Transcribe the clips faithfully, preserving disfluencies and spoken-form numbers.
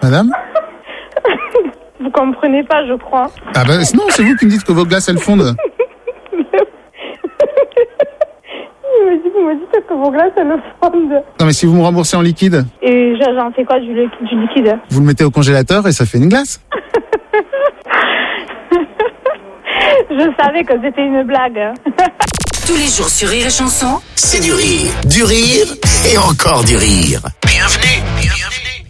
Madame ? Vous comprenez pas, je crois. Ah bah non, c'est vous qui me dites que vos glaces, elles fondent. Il me dit, vous me dites que vos glaces, elles fondent. Non, mais si vous me remboursez en liquide, Et j'en fais quoi du, li- du liquide? vous le mettez au congélateur et ça fait une glace. Je savais que c'était une blague. Tous les jours sur Rire et Chanson. C'est du rire, du rire et encore du rire. Bienvenue, bienvenue,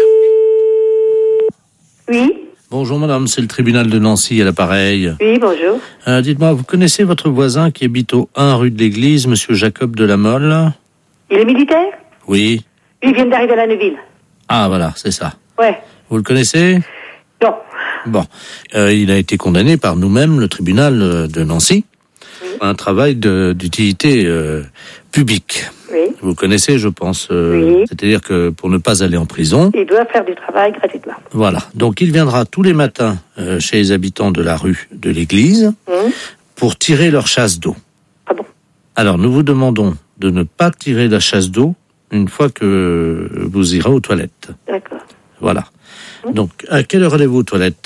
bienvenue. Oui, Bonjour madame, c'est le tribunal de Nancy à l'appareil. oui, bonjour. Euh, dites-moi, vous connaissez votre voisin qui habite au un rue de l'Église, monsieur Jacob de la Mole? Il est militaire? Oui. Il vient d'arriver à la Neuville. Ah voilà, c'est ça. Ouais. Vous le connaissez? Non. Bon. Euh, il a été condamné par nous-mêmes, le tribunal euh, de Nancy, Oui. à un travail de, d'utilité euh, publique. Oui. Vous connaissez, je pense. Euh, Oui. C'est-à-dire que pour ne pas aller en prison, Il doit faire du travail gratuitement. voilà. Donc il viendra tous les matins euh, chez les habitants de la rue de l'Église Hum. pour tirer leur chasse d'eau. Ah bon? Alors, nous vous demandons de ne pas tirer la chasse d'eau une fois que vous irez aux toilettes. D'accord. Voilà. Donc, à quelle heure allez-vous aux toilettes?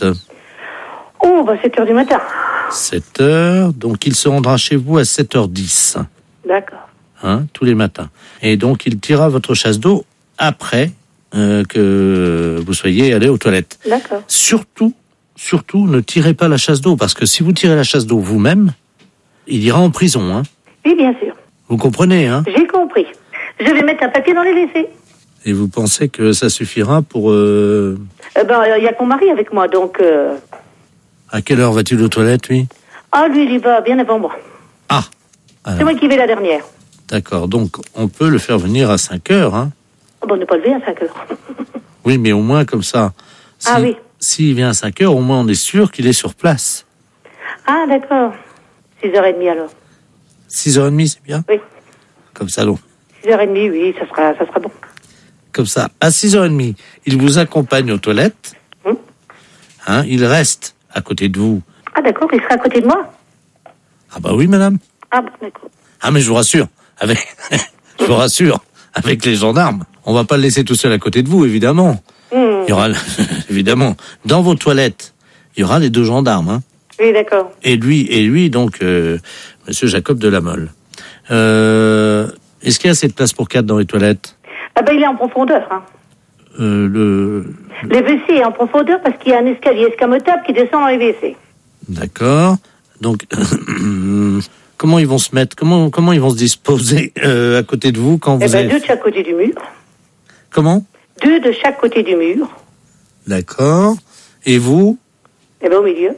Oh, bah sept heures du matin. sept heures. Donc, il se rendra chez vous à sept heures dix, D'accord. hein, tous les matins. Et donc, il tirera votre chasse d'eau après euh, que vous soyez allé aux toilettes. D'accord. Surtout, surtout, ne tirez pas la chasse d'eau, parce que si vous tirez la chasse d'eau vous-même, il ira en prison, hein. Oui, bien sûr. Vous comprenez, hein? J'ai compris. Je vais mettre un papier dans les W C. Et vous pensez que ça suffira pour... Euh... Eh ben, il y a que mon mari avec moi, donc... Euh... À quelle heure va-t-il aux toilettes, lui? Ah, lui, il y va bien avant moi. Ah, C'est alors, moi qui vais la dernière. d'accord. Donc, on peut le faire venir à cinq heures, hein? Ah, bon, on n'est pas levé à cinq heures. Oui, mais au moins, comme ça... Si, Ah oui. S'il vient à cinq heures, au moins, on est sûr qu'il est sur place. Ah, d'accord. six heures trente alors. six heures trente, c'est bien? Oui. Comme ça, non. six heures trente, oui, ça sera, ça sera bon. Comme ça, à six heures trente, il vous accompagne aux toilettes. Hum. Hein, il reste à côté de vous. Ah, d'accord, il sera à côté de moi. Ah bah oui, madame. Ah, bon, d'accord. Ah, mais je vous rassure, avec... je vous rassure, avec les gendarmes, on va pas le laisser tout seul à côté de vous, évidemment. Hum. Il y aura, évidemment, dans vos toilettes, il y aura les deux gendarmes, hein. Oui, d'accord. Et lui, et lui, donc, euh, monsieur Jacob de la Mole. Euh, est-ce qu'il y a assez de place pour quatre dans les toilettes? Ah, ben, il est en profondeur, hein. euh, le... Le W C est en profondeur parce qu'il y a un escalier escamotable qui descend dans les W C. D'accord. Donc, comment ils vont se mettre? Comment, comment ils vont se disposer euh, à côté de vous quand vous Eh ben, avez... deux de chaque côté du mur. Comment? Deux de chaque côté du mur. D'accord. Et vous? Eh ben, au milieu.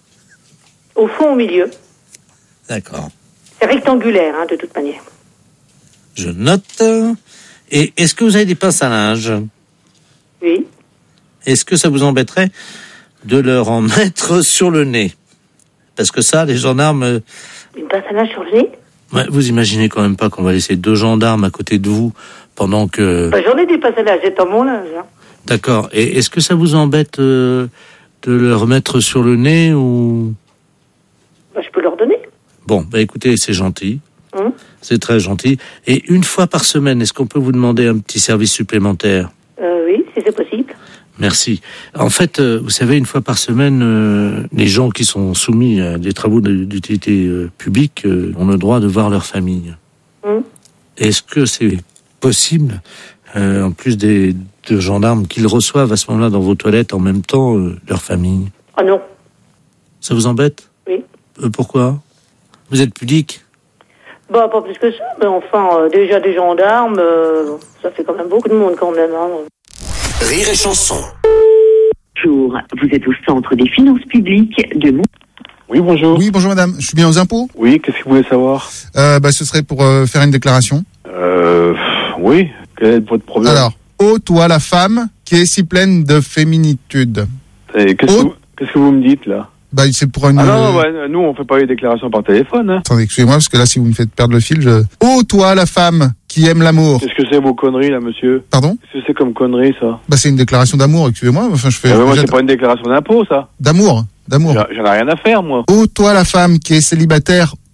Au fond, au milieu. D'accord. C'est rectangulaire, hein, de toute manière. Je note. Et est-ce que vous avez des pinces à linge? Oui. Est-ce que ça vous embêterait de leur en mettre sur le nez? Parce que ça, les gendarmes... euh, Une pince à linge sur le nez. ouais, vous imaginez quand même pas qu'on va laisser deux gendarmes à côté de vous pendant que... Ben, j'en ai des pinces à linge, j'ai dans mon linge, hein. D'accord. Et est-ce que ça vous embête euh, de leur mettre sur le nez ou... Ben, je peux leur donner. Bon, bah écoutez, c'est gentil. Hum. C'est très gentil. Et une fois par semaine, est-ce qu'on peut vous demander un petit service supplémentaire? Euh, oui, si c'est possible. Merci. En fait, euh, vous savez, une fois par semaine, euh, les gens qui sont soumis à des travaux de- d'utilité euh, publique euh, ont le droit de voir leur famille. Hum. Est-ce que c'est possible, euh, en plus des deux gendarmes, qu'ils reçoivent à ce moment-là dans vos toilettes en même temps euh, leur famille? Ah non. Ça vous embête? Oui. Euh, Pourquoi? Vous êtes pudique? Bah, pas plus que ça, mais enfin, euh, déjà des gendarmes, euh, ça fait quand même beaucoup de monde quand même, hein. Rire et chanson. Bonjour, vous êtes au centre des finances publiques de Mont... Oui, bonjour. Oui, bonjour madame, je suis bien aux impôts. Oui, qu'est-ce que vous voulez savoir? Euh, bah, ce serait pour euh, faire une déclaration. Euh, oui, quel est votre problème? Alors, ô toi la femme qui est si pleine de féminitude. Et qu'est-ce, oh. que vous, qu'est-ce que vous me dites, là? Bah, c'est pour une... Ah non, ouais, nous, on fait pas les déclarations par téléphone, hein. Attendez, excusez-moi, parce que là, si vous me faites perdre le fil, je... Ô toi la femme qui aime l'amour. Qu'est-ce que c'est vos conneries, là, monsieur? Pardon? Qu'est-ce que c'est comme conneries, ça? Bah, c'est une déclaration d'amour, excusez-moi. Enfin, je fais... Ah, mais moi, déjà- c'est pas une déclaration d'impôt, ça. D'amour, d'amour. J'en, j'en ai rien à faire, moi. Ô toi la femme qui est célibataire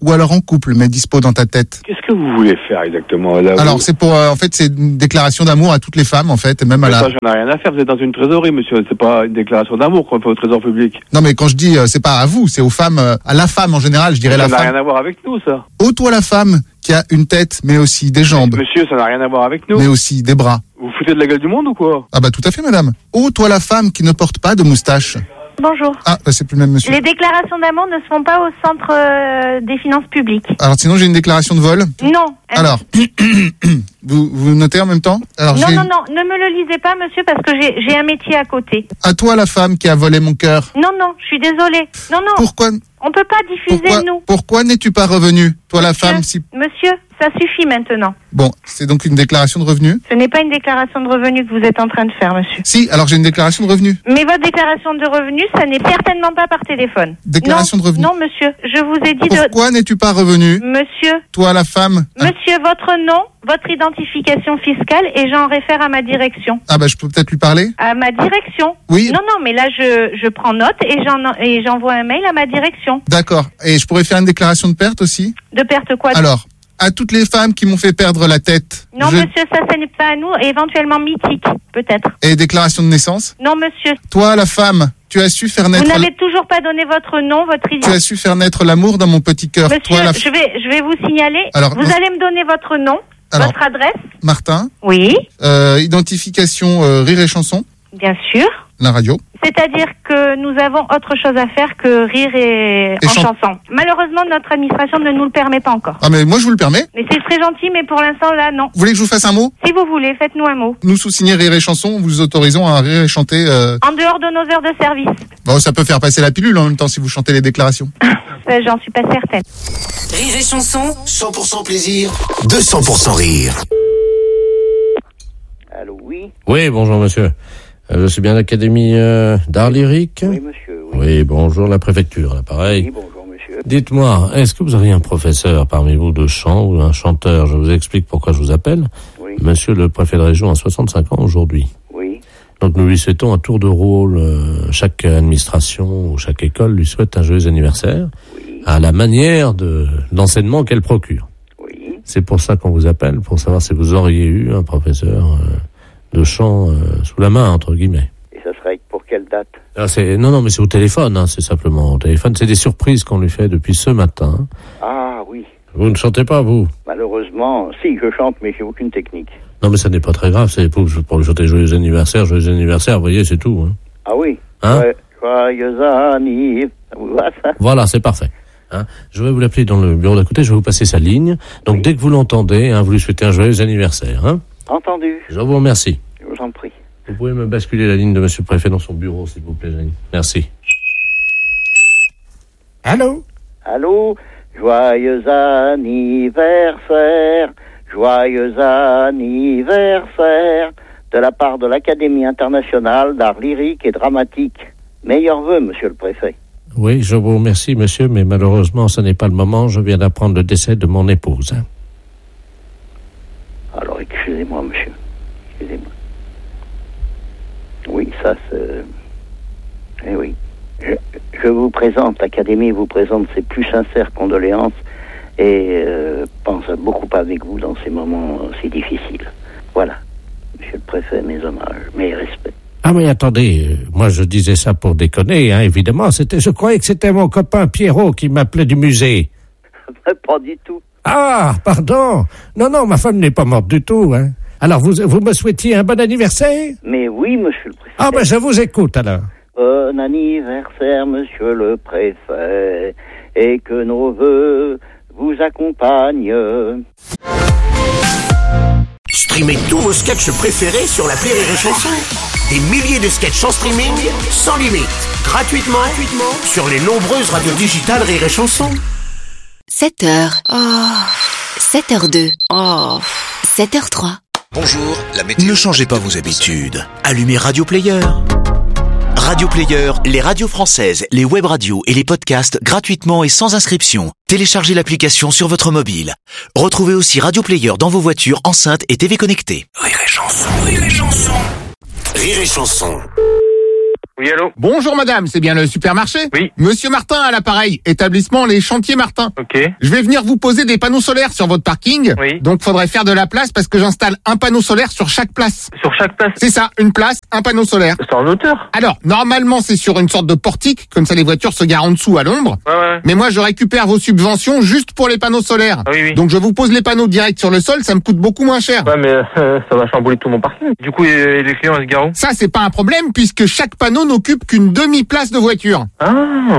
ou alors en couple, mais dispo dans ta tête. Qu'est-ce que vous voulez faire exactement là? Alors vous... c'est pour, euh, en fait, c'est une déclaration d'amour à toutes les femmes, en fait, et même à Mais la. ça, j'en ai rien à faire. Vous êtes dans une trésorerie, monsieur. C'est pas une déclaration d'amour qu'on fait au trésor public. Non, mais quand je dis, euh, c'est pas à vous, c'est aux femmes, euh, à la femme en général, je dirais Ça la n'a femme. rien à voir avec nous, ça. Oh, toi la femme qui a une tête, mais aussi des jambes, Monsieur, ça n'a rien à voir avec nous. mais aussi des bras. Vous vous foutez de la gueule du monde ou quoi? Ah bah tout à fait, madame. Oh, toi la femme qui ne porte pas de moustache. Bonjour. Ah, bah c'est plus le même monsieur. Les déclarations d'amour ne se font pas au centre euh, des finances publiques. Alors sinon j'ai une déclaration de vol. Non. Alors, vous, vous notez en même temps? Alors, Non, j'ai- non, non, ne me le lisez pas, monsieur, parce que j'ai j'ai un métier à côté. À toi la femme qui a volé mon cœur. Non, non, je suis désolée. Non, non, Pourquoi, on peut pas diffuser, pourquoi, nous. pourquoi n'es-tu pas revenu? Toi la Monsieur, femme si... Monsieur, ça suffit maintenant. Bon, c'est donc une déclaration de revenus? Ce n'est pas une déclaration de revenus que vous êtes en train de faire, monsieur. Si, alors j'ai une déclaration de revenus. Mais votre déclaration de revenus, ça n'est certainement pas par téléphone. Déclaration non, de revenus. Non, monsieur, je vous ai dit de... Pourquoi n'es-tu pas revenu? Monsieur, Toi la femme. Ah, monsieur, votre nom, votre identification fiscale, et j'en réfère à ma direction. ah bah je peux peut-être lui parler? À ma direction. Oui. Non, non, mais là, je, je prends note et j'en et j'envoie un mail à ma direction. D'accord. Et je pourrais faire une déclaration de perte aussi? De perte quoi? Alors, à toutes les femmes qui m'ont fait perdre la tête. Non, je- monsieur, ça, ce n'est pas à nous. Éventuellement mythique, peut-être. Et déclaration de naissance? Non, monsieur. Toi la femme, tu as su faire Vous naître... n'avez toujours pas donné votre nom, votre Tu identité. as su faire naître l'amour dans mon petit cœur. Monsieur, Toi la je vais, je vais vous signaler. Alors, vous non. allez me donner votre nom, Alors. votre adresse. Martin, Oui, euh, identification euh, Rire et Chanson, bien sûr. la radio. C'est-à-dire que nous avons autre chose à faire que rire et, Et en chan- chanson. Malheureusement, notre administration ne nous le permet pas encore. Ah mais moi je vous le permets. Mais c'est très gentil, mais pour l'instant, là, non. Vous voulez que je vous fasse un mot? Si vous voulez, faites-nous un mot. Nous sous-signés Rire et Chanson, vous autorisons à rire et chanter. Euh... En dehors de nos heures de service. Bon, ça peut faire passer la pilule en même temps si vous chantez les déclarations. Ça, j'en suis pas certaine. Rire et chanson, cent pour cent plaisir, deux cents pour cent rire. Allô, oui. Oui, bonjour monsieur. Euh, Je suis bien à l'Académie euh, d'art lyrique. Oui, monsieur. Oui, Oui, bonjour la préfecture, là, pareil. Oui, bonjour, monsieur. Dites-moi, est-ce que vous auriez un professeur parmi vous de chant ou un chanteur? Je vous explique pourquoi je vous appelle. Oui, Monsieur le préfet de région a soixante-cinq ans aujourd'hui. oui. Donc nous lui souhaitons un tour de rôle. euh, chaque administration ou chaque école lui souhaite un joyeux anniversaire Oui, à la manière de l'enseignement qu'elle procure. oui. C'est pour ça qu'on vous appelle, pour savoir si vous auriez eu un professeur euh, de chant euh, sous la main, entre guillemets. Et ça serait pour quelle date? Ah, c'est, non, non, mais c'est au téléphone, hein, c'est simplement au téléphone. C'est des surprises qu'on lui fait depuis ce matin. Ah, oui. Vous ne chantez pas, vous? Malheureusement, si, je chante, mais j'ai aucune technique. Non, mais ça n'est pas très grave, c'est pour, pour lui chanter joyeux anniversaire, joyeux anniversaire, vous voyez, c'est tout. Hein. Ah oui. Hein? Ouais, joyeux anniversaire. Ça vous va, ça? Voilà, c'est parfait. Hein. Je vais vous l'appeler dans le bureau d'à côté, je vais vous passer sa ligne. Donc Oui. dès que vous l'entendez, hein, vous lui souhaitez un joyeux anniversaire. Hein. Entendu. Je vous remercie. Je vous en prie. Vous pouvez me basculer la ligne de monsieur le préfet dans son bureau, s'il vous plaît, Jenny. Merci. Allô? Allô? Joyeux anniversaire. Joyeux anniversaire. De la part de l'Académie internationale d'art lyrique et dramatique. Meilleurs vœux, monsieur le préfet. Oui, je vous remercie, monsieur, mais malheureusement, ce n'est pas le moment. Je viens d'apprendre le décès de mon épouse. Hein. Alors, excusez-moi, monsieur. Excusez-moi. Oui, ça, c'est... Eh oui. Je, je vous présente, l'Académie vous présente ses plus sincères condoléances et euh, pense beaucoup avec vous dans ces moments si difficiles. Voilà. Monsieur le préfet, mes hommages, mes respects. Ah mais attendez, euh, moi je disais ça pour déconner, hein, évidemment. C'était, je croyais que c'était mon copain Pierrot qui m'appelait du musée. Pas du tout. Ah, pardon. Non, non, ma femme n'est pas morte du tout. Hein. Alors vous, vous me souhaitiez un bon anniversaire? Mais oui, monsieur le préfet. Ah ben je vous écoute alors. Bon anniversaire, monsieur le préfet, et que nos vœux vous accompagnent. Streamez tous vos sketchs préférés sur l'appli Rire et Chanson. Des milliers de sketchs en streaming, sans limite, gratuitement, gratuitement sur les nombreuses radios digitales Rire et Chanson. sept heures. Oh. sept heures deux. Oh. sept heures trois. Bonjour, la météo. Ne changez pas vos habitudes. Allumez Radio Player. Radio Player, les radios françaises, les web radios et les podcasts gratuitement et sans inscription. Téléchargez l'application sur votre mobile. Retrouvez aussi Radio Player dans vos voitures, enceintes et T V connectées. Rire et Chanson, Rire et Chanson. Rire et Chanson. Oui, allô? Bonjour madame, c'est bien le supermarché? Oui. Monsieur Martin à l'appareil, établissement Les Chantiers Martin. Ok. Je vais venir vous poser des panneaux solaires sur votre parking. Oui. Donc faudrait faire de la place parce que j'installe un panneau solaire sur chaque place. Sur chaque place? C'est ça, une place, un panneau solaire. C'est en hauteur? Alors, normalement c'est sur une sorte de portique, comme ça les voitures se garent en dessous à l'ombre. Ouais, ouais. Mais moi je récupère vos subventions juste pour les panneaux solaires. Ah, oui, oui. Donc je vous pose les panneaux directs sur le sol, ça me coûte beaucoup moins cher. Ouais, mais euh, ça va chambouler tout mon parking. Du coup, euh, les clients, ils se garent où? Ça c'est pas un problème puisque chaque panneau n'occupe qu'une demi-place de voiture. Ah.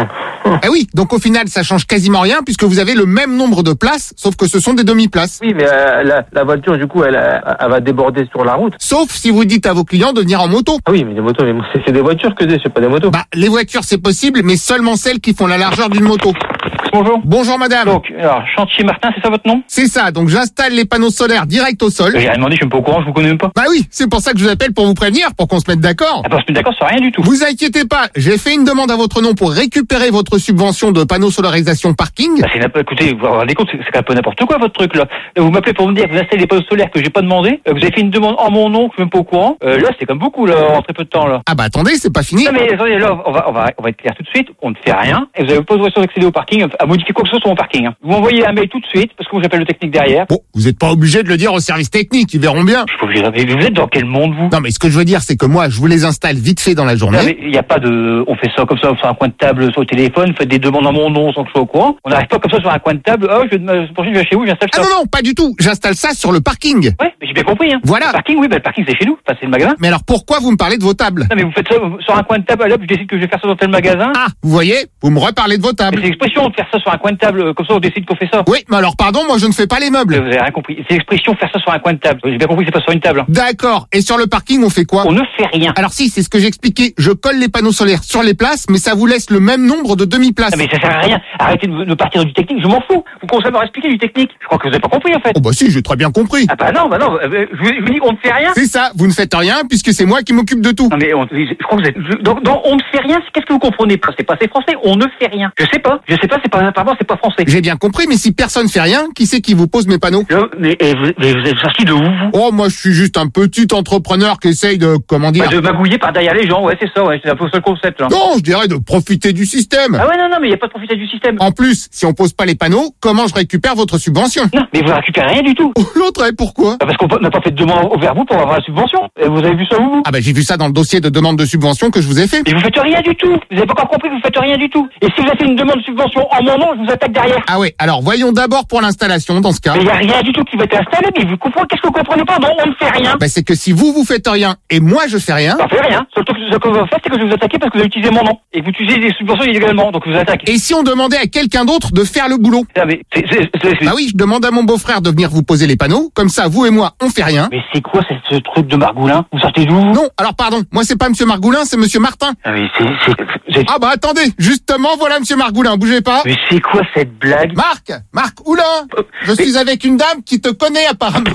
Eh oui, donc au final ça change quasiment rien puisque vous avez le même nombre de places, sauf que ce sont des demi-places. Oui, mais euh, la, la voiture, du coup, elle, elle va déborder sur la route. Sauf si vous dites à vos clients de venir en moto. Ah oui, mais des motos, mais c'est, c'est des voitures que des, c'est pas des motos. Bah, les voitures c'est possible, mais seulement celles qui font la largeur d'une moto. Bonjour. Bonjour madame. Donc, alors, Chantier Martin, c'est ça votre nom? C'est ça, donc j'installe les panneaux solaires direct au sol. J'ai rien demandé, je suis même pas au courant, je vous connais même pas. Bah oui, c'est pour ça que je vous appelle pour vous prévenir, pour qu'on se mette d'accord. Ah, bah, on se met d'accord sur rien du tout. Vous inquiétez pas, j'ai fait une demande à votre nom pour récupérer votre subvention de panneaux solarisation parking. Bah, c'est n'importe, écoutez, vous vous rendez compte, c'est, c'est un peu n'importe quoi votre truc là. Vous m'appelez pour me dire que vous installez des panneaux solaires que j'ai pas demandé, euh, que vous avez fait une demande en mon nom, que je suis même pas au courant. Euh, là, c'est comme beaucoup là, en très peu de temps là. Ah bah attendez, c'est pas fini. Non mais attendez, là, on va, on va, on va être clair tout de suite. On ne fait rien. Et vous avez pas besoin d'accéder au parking, à modifier quoi que ce soit sur mon parking. Hein. Vous m'envoyez un mail tout de suite parce que moi j'appelle le technique derrière. Bon, vous êtes pas obligé de le dire au service technique, ils verront bien. Je suis pas obligé. Mais vous êtes dans quel monde vous? Non mais ce que je veux dire, c'est que moi, je vous les installe vite fait dans la journée. Non mais il y a pas de, on fait ça comme ça sur un coin de table sur le téléphone, vous faites des demandes en mon nom sans que je sois au courant. On n'arrive pas comme ça sur un coin de table. Oh, je vais, prochaine je vais chez vous, j'installe ça. Ah non non, pas du tout. J'installe ça sur le parking. Ouais, mais j'ai bien compris. Hein. Voilà. Le parking, oui, bah, le parking c'est chez nous, enfin c'est le magasin. Mais alors pourquoi vous me parlez de vos tables? Non mais vous faites ça sur un coin de table. Là, je décide que je vais faire ça dans tel magasin. Ah, vous voyez, vous me reparlez de vos tables. Mais c'est l'expression de faire ça sur un coin de table, comme ça on décide qu'on fait ça. Oui, mais alors pardon, moi je ne fais pas les meubles. Vous avez rien compris. C'est l'expression faire ça sur un coin de table. J'ai bien compris que c'est pas sur une table. Hein. D'accord. Et sur le parking, on fait quoi? On ne fait rien. Alors si, c'est ce que j'expliquais. Je colle les panneaux solaires sur les places, mais ça vous laisse le même nombre de demi-places. Non mais ça sert à rien. Arrêtez de, de partir du technique. Je m'en fous. Vous commencez à me expliquer du technique. Je crois que vous n'avez pas compris en fait. Oh bah si, j'ai très bien compris. Ah bah non, bah non. Euh, je, vous, je vous dis on ne fait rien. C'est ça. Vous ne faites rien puisque c'est moi qui m'occupe de tout. Non mais on, je crois que vous êtes. Je, dans, dans on ne fait rien. Qu'est-ce que vous comprenez pas? C'est pas assez français. On ne fait rien. Je sais pas. Je sais pas. C'est pas apparemment c'est pas français. J'ai bien compris, mais si personne fait rien, qui c'est qui vous pose mes panneaux? Je, mais, et vous, mais vous êtes sorti de où vous? Oh moi je suis juste un petit entrepreneur qui essaye de comment dire. Bah, de magouiller par derrière les gens. Ouais c'est ça. Ouais c'est un peu ça le concept là. Non, je dirais de profiter du système. Ah ouais non non mais il y a pas de profiter du système. En plus, si on pose pas les panneaux, comment je récupère votre subvention? Non mais vous récupérez rien du tout. Oh, l'autre est pourquoi? Bah, parce qu'on n'a pas fait de demande envers vous pour avoir la subvention. Et vous avez vu ça où vous? Ah bah j'ai vu ça dans le dossier de demande de subvention que je vous ai fait. Et vous faites rien du tout. Vous avez pas encore compris que vous faites rien du tout. Et si vous avez fait une demande de subvention en mon nom, je vous attaque derrière. Ah ouais, alors voyons d'abord pour l'installation dans ce cas. Mais il y a rien du tout qui va être installé, mais vous comprenez, qu'est-ce que vous comprenez pas? Non, on ne fait rien. Bah c'est que si vous vous faites rien et moi je fais rien. On fait rien. Surtout que ce que vous faites, c'est que je vais vous attaquer parce que vous avez utilisé mon nom. Et que vous utilisez des subventions illégalement, donc je vous attaque. Et si on demandait à quelqu'un d'autre de faire le boulot? Ah, mais c'est, c'est, c'est, c'est... Bah oui, je demande à mon beau-frère de venir vous poser les panneaux, comme ça vous et moi on fait rien. Mais c'est quoi ce, ce truc de Margoulin? Vous sortez d'où? Non, alors pardon, moi c'est pas monsieur Margoulin, c'est monsieur Martin. Ah mais c'est, c'est, c'est... Ah bah attendez, justement voilà monsieur Margoulin, bougez pas. Mais c'est quoi cette blague? Marc, Marc, oula, je suis avec une dame qui te connaît apparemment.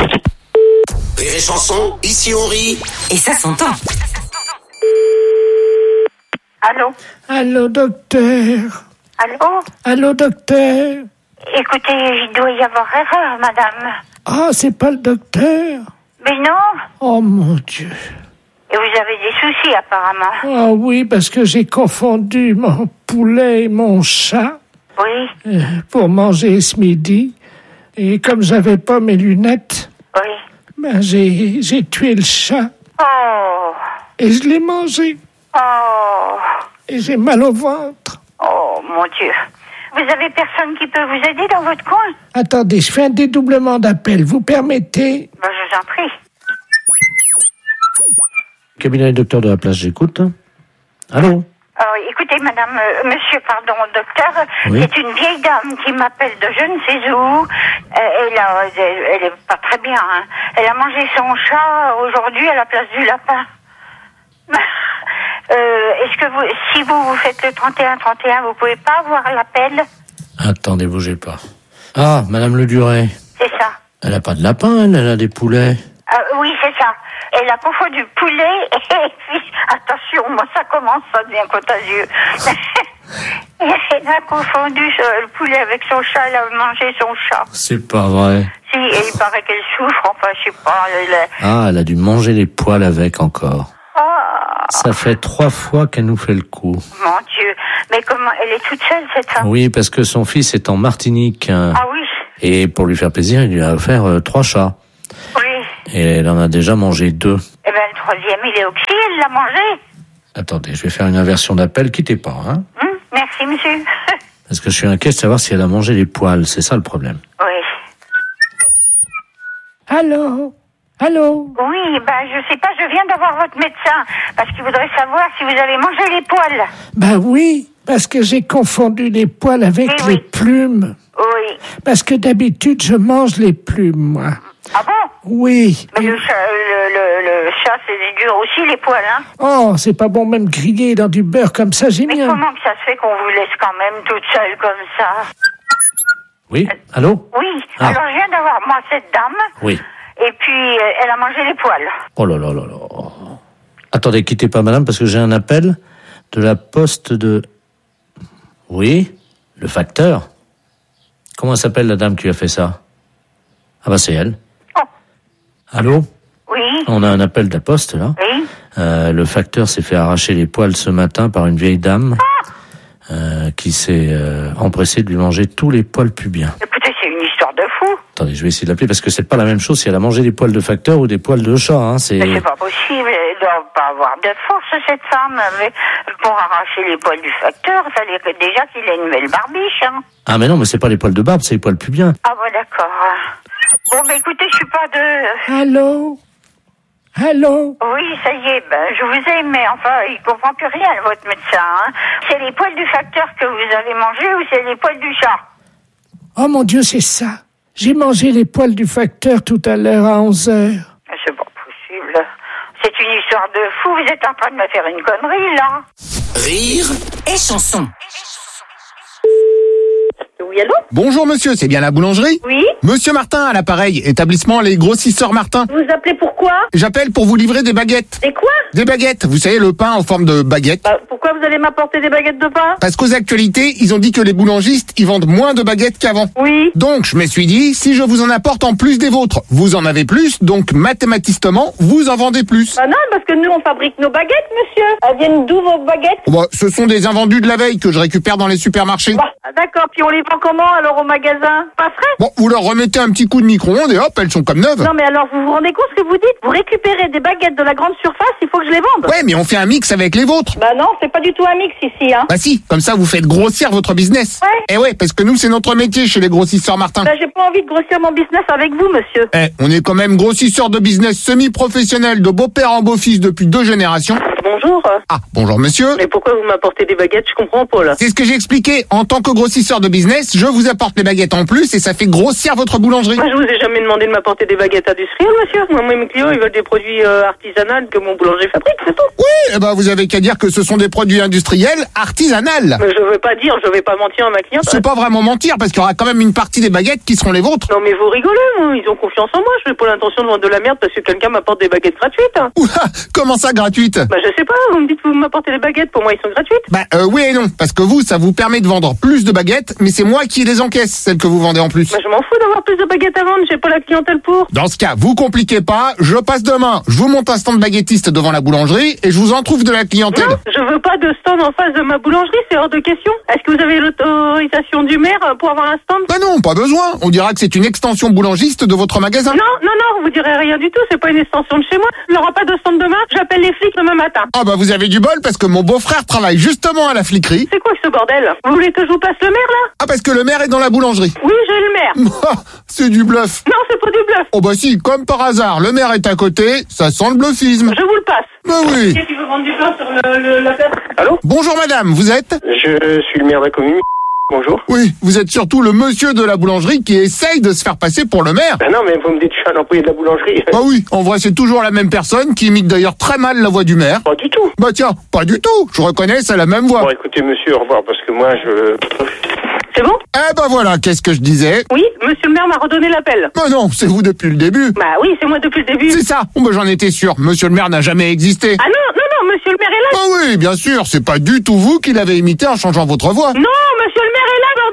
Rire et chanson, ici on rit. Et ça s'entend. Allô? Allô, docteur. Allô? Allô, docteur. Écoutez, il doit y avoir erreur, madame. Ah, c'est pas le docteur? Mais non. Oh, mon Dieu. Et vous avez des soucis, apparemment. Ah oui, parce que j'ai confondu mon poulet et mon chat. Oui. Euh, pour manger ce midi. Et comme j'avais pas mes lunettes, oui. Ben j'ai, j'ai tué le chat. Oh. Et je l'ai mangé. Oh. Et j'ai mal au ventre. Oh, mon Dieu. Vous avez personne qui peut vous aider dans votre coin? Attendez, je fais un dédoublement d'appel. Vous permettez? Ben, je vous en prie. Cabinet docteur de la place, j'écoute. Allô? Euh, écoutez, madame, euh, monsieur, pardon, docteur, oui. C'est une vieille dame qui m'appelle de je ne sais où. Euh, elle, a, elle, elle est pas très bien. Hein. Elle a mangé son chat aujourd'hui à la place du lapin. euh, est-ce que vous, si vous vous faites le trente et un trente et un, vous pouvez pas avoir l'appel? Attendez, bougez pas. Ah, Madame Le Duret. C'est ça. Elle a pas de lapin, elle, elle a des poulets. Euh, oui, c'est ça. Elle a confondu poulet et puis, attention, moi ça commence, ça devient contagieux. Elle a confondu le poulet avec son chat, elle a mangé son chat. C'est pas vrai. Si, et il paraît qu'elle souffre, enfin, je sais pas. Elle est... Ah, elle a dû manger les poils avec encore. Ah, Ça fait trois fois qu'elle nous fait le coup. Mon Dieu. Mais comment, elle est toute seule, cette femme? Oui, parce que son fils est en Martinique. Ah oui. Et pour lui faire plaisir, il lui a offert euh, trois chats. Oui. Et elle en a déjà mangé deux. Eh ben, le troisième, il est au pied, elle l'a mangé. Attendez, je vais faire une inversion d'appel, quittez pas, hein. Hum, merci, monsieur. Parce que je suis inquiet de savoir si elle a mangé les poils, c'est ça le problème. Oui. Allô? Allô? Oui, ben, je sais pas, je viens d'avoir votre médecin, parce qu'il voudrait savoir si vous avez mangé les poils. Ben oui, parce que j'ai confondu les poils avec Oui, les oui. plumes. Oui. Parce que d'habitude, je mange les plumes, moi. Ah bon? Oui. Mais le chat, le, le, le chat, c'est dur aussi, les poils, hein? Oh, c'est pas bon même grillé dans du beurre comme ça, j'ai Mais bien. comment que ça se fait qu'on vous laisse quand même toute seule comme ça? Oui, allô? Oui, Ah. alors je viens d'avoir, moi, cette dame, Oui. et puis euh, elle a mangé les poils. Oh là là là là. Attendez, quittez pas madame, parce que j'ai un appel de la poste de... Oui, le facteur. Comment s'appelle la dame qui a fait ça? Ah bah c'est elle. Oh. Allô? Oui. On a un appel de la poste, là. Oui. Euh, le facteur s'est fait arracher les poils ce matin par une vieille dame euh, qui s'est euh, empressée de lui manger tous les poils pubiens. Écoutez, c'est une histoire de fou. Attendez, je vais essayer de l'appeler parce que c'est pas la même chose si elle a mangé des poils de facteur ou des poils de chat. Hein, c'est... Mais c'est pas possible, elle doit pas avoir de force, cette femme. Mais pour arracher les poils du facteur, il fallait que déjà qu'il ait une belle barbiche, hein. Ah mais non, mais c'est pas les poils de barbe, c'est les poils pubiens. Ah bon, d'accord. Bon, ben écoutez, je suis pas de... Allô? Allô? Oui, ça y est, ben, je vous ai, mais enfin, il comprend plus rien, votre médecin, hein. C'est les poils du facteur que vous avez mangés ou c'est les poils du chat? Oh mon Dieu, c'est ça. J'ai mangé les poils du facteur tout à l'heure à onze heures. C'est pas possible. C'est une histoire de fou, vous êtes en train de me faire une connerie, là. Rire et chanson. Oui, allô? Bonjour monsieur, c'est bien la boulangerie? Oui. Monsieur Martin à l'appareil, établissement Les Grossisseurs Martin. Vous appelez pourquoi? J'appelle pour vous livrer des baguettes. Des quoi? Des baguettes, vous savez le pain en forme de baguette. Bah, pourquoi vous allez m'apporter des baguettes de pain? Parce qu'aux actualités, ils ont dit que les boulangistes, ils vendent moins de baguettes qu'avant. Oui. Donc je me suis dit, si je vous en apporte en plus des vôtres, vous en avez plus, donc mathématiquement, vous en vendez plus. Bah non, parce que nous, on fabrique nos baguettes, monsieur. Elles viennent d'où, vos baguettes? Bah, ce sont des invendus de la veille que je récupère dans les supermarchés. Bah, d'accord, puis on les vend comment, alors, au magasin? Pas frais? Bon, vous leur remettez un petit coup de micro-ondes et hop, elles sont comme neuves. Non, mais alors, vous vous rendez compte ce que vous dites? Vous récupérez des baguettes de la grande surface, il faut que je les vende. Ouais, mais on fait un mix avec les vôtres. Bah non, c'est pas du tout un mix ici, hein. Bah si, comme ça vous faites grossir votre business. Ouais. Eh ouais, parce que nous c'est notre métier chez les grossisseurs Martin. Bah, j'ai pas envie de grossir mon business avec vous, monsieur. Eh, on est quand même grossisseurs de business semi-professionnels de beau-père en beau-fils depuis deux générations. Bonjour. Ah, bonjour monsieur. Mais pourquoi vous m'apportez des baguettes? Je comprends pas, là. C'est ce que j'ai expliqué. En tant que grossisseur de business, je vous apporte les baguettes en plus et ça fait grossir votre boulangerie. Moi, je vous ai jamais demandé de m'apporter des baguettes industrielles, monsieur. Moi, moi mes clients, ils veulent des produits euh, artisanaux que mon boulanger fabrique, c'est tout. Oui, eh ben vous avez qu'à dire que ce sont des produits industriels artisanales. Mais je veux pas dire, je vais pas mentir à ma cliente. C'est pas vraiment mentir parce qu'il y aura quand même une partie des baguettes qui seront les vôtres. Non, mais vous rigolez, moi. Ils ont confiance en moi. Je n'ai pas l'intention de vendre de la merde parce que quelqu'un m'apporte des baguettes gratuites. Hein. Oula, comment ça gratuite? Bah, je sais pas. Vous me dites que vous m'apportez des baguettes. Pour moi, ils sont gratuites. Bah euh, oui et non, parce que vous, ça vous permet de vendre plus de baguettes, mais c'est moi qui les encaisse, celles que vous vendez en plus. Bah, je m'en fous d'avoir plus de baguettes à vendre. J'ai pas la clientèle pour. Dans ce cas, vous compliquez pas, je passe demain, je vous monte un stand baguettiste devant la boulangerie et je vous en trouve de la clientèle. Non, je veux pas de stand en face de ma boulangerie. C'est hors de question. Est-ce que vous avez l'autorisation du maire pour avoir un stand? Bah non, pas besoin. On dira que c'est une extension boulangiste de votre magasin. Non, non, non, vous direz rien du tout. C'est pas une extension de chez moi. Il n'y aura pas de stand demain. J'appelle les flics demain matin. Ah bah vous avez du bol parce que mon beau-frère travaille justement à la fliquerie. C'est quoi ce bordel? Vous voulez que je vous passe le maire, là? Ah parce que le maire est dans la boulangerie. Oui, j'ai le maire. C'est du bluff. Non, c'est pas du bluff. Oh bah si, comme par hasard, le maire est à côté, ça sent le bluffisme. Je vous le passe. Bah oui. Qui veut vendre du pain sur le, le, la place? Allô? Bonjour madame, vous êtes? Je suis le maire de la commune. Bonjour. Oui, vous êtes surtout le monsieur de la boulangerie qui essaye de se faire passer pour le maire. Ben non, mais vous me dites que je suis un employé de la boulangerie. Bah oui, en vrai c'est toujours la même personne qui imite d'ailleurs très mal la voix du maire. Pas du tout. Bah tiens, pas du tout, je reconnais, c'est la même voix. Bon, écoutez monsieur, au revoir, parce que moi je... C'est bon? Eh bah voilà, qu'est-ce que je disais? Oui, monsieur le maire m'a redonné l'appel. Bah non, c'est vous depuis le début. Bah oui, c'est moi depuis le début. C'est ça, bon bah j'en étais sûr, monsieur le maire n'a jamais existé. Ah non, non, non, monsieur le maire est là. Bah oui, bien sûr, c'est pas du tout vous qui l'avez imité en changeant votre voix. Non, monsieur le maire est là, bordel.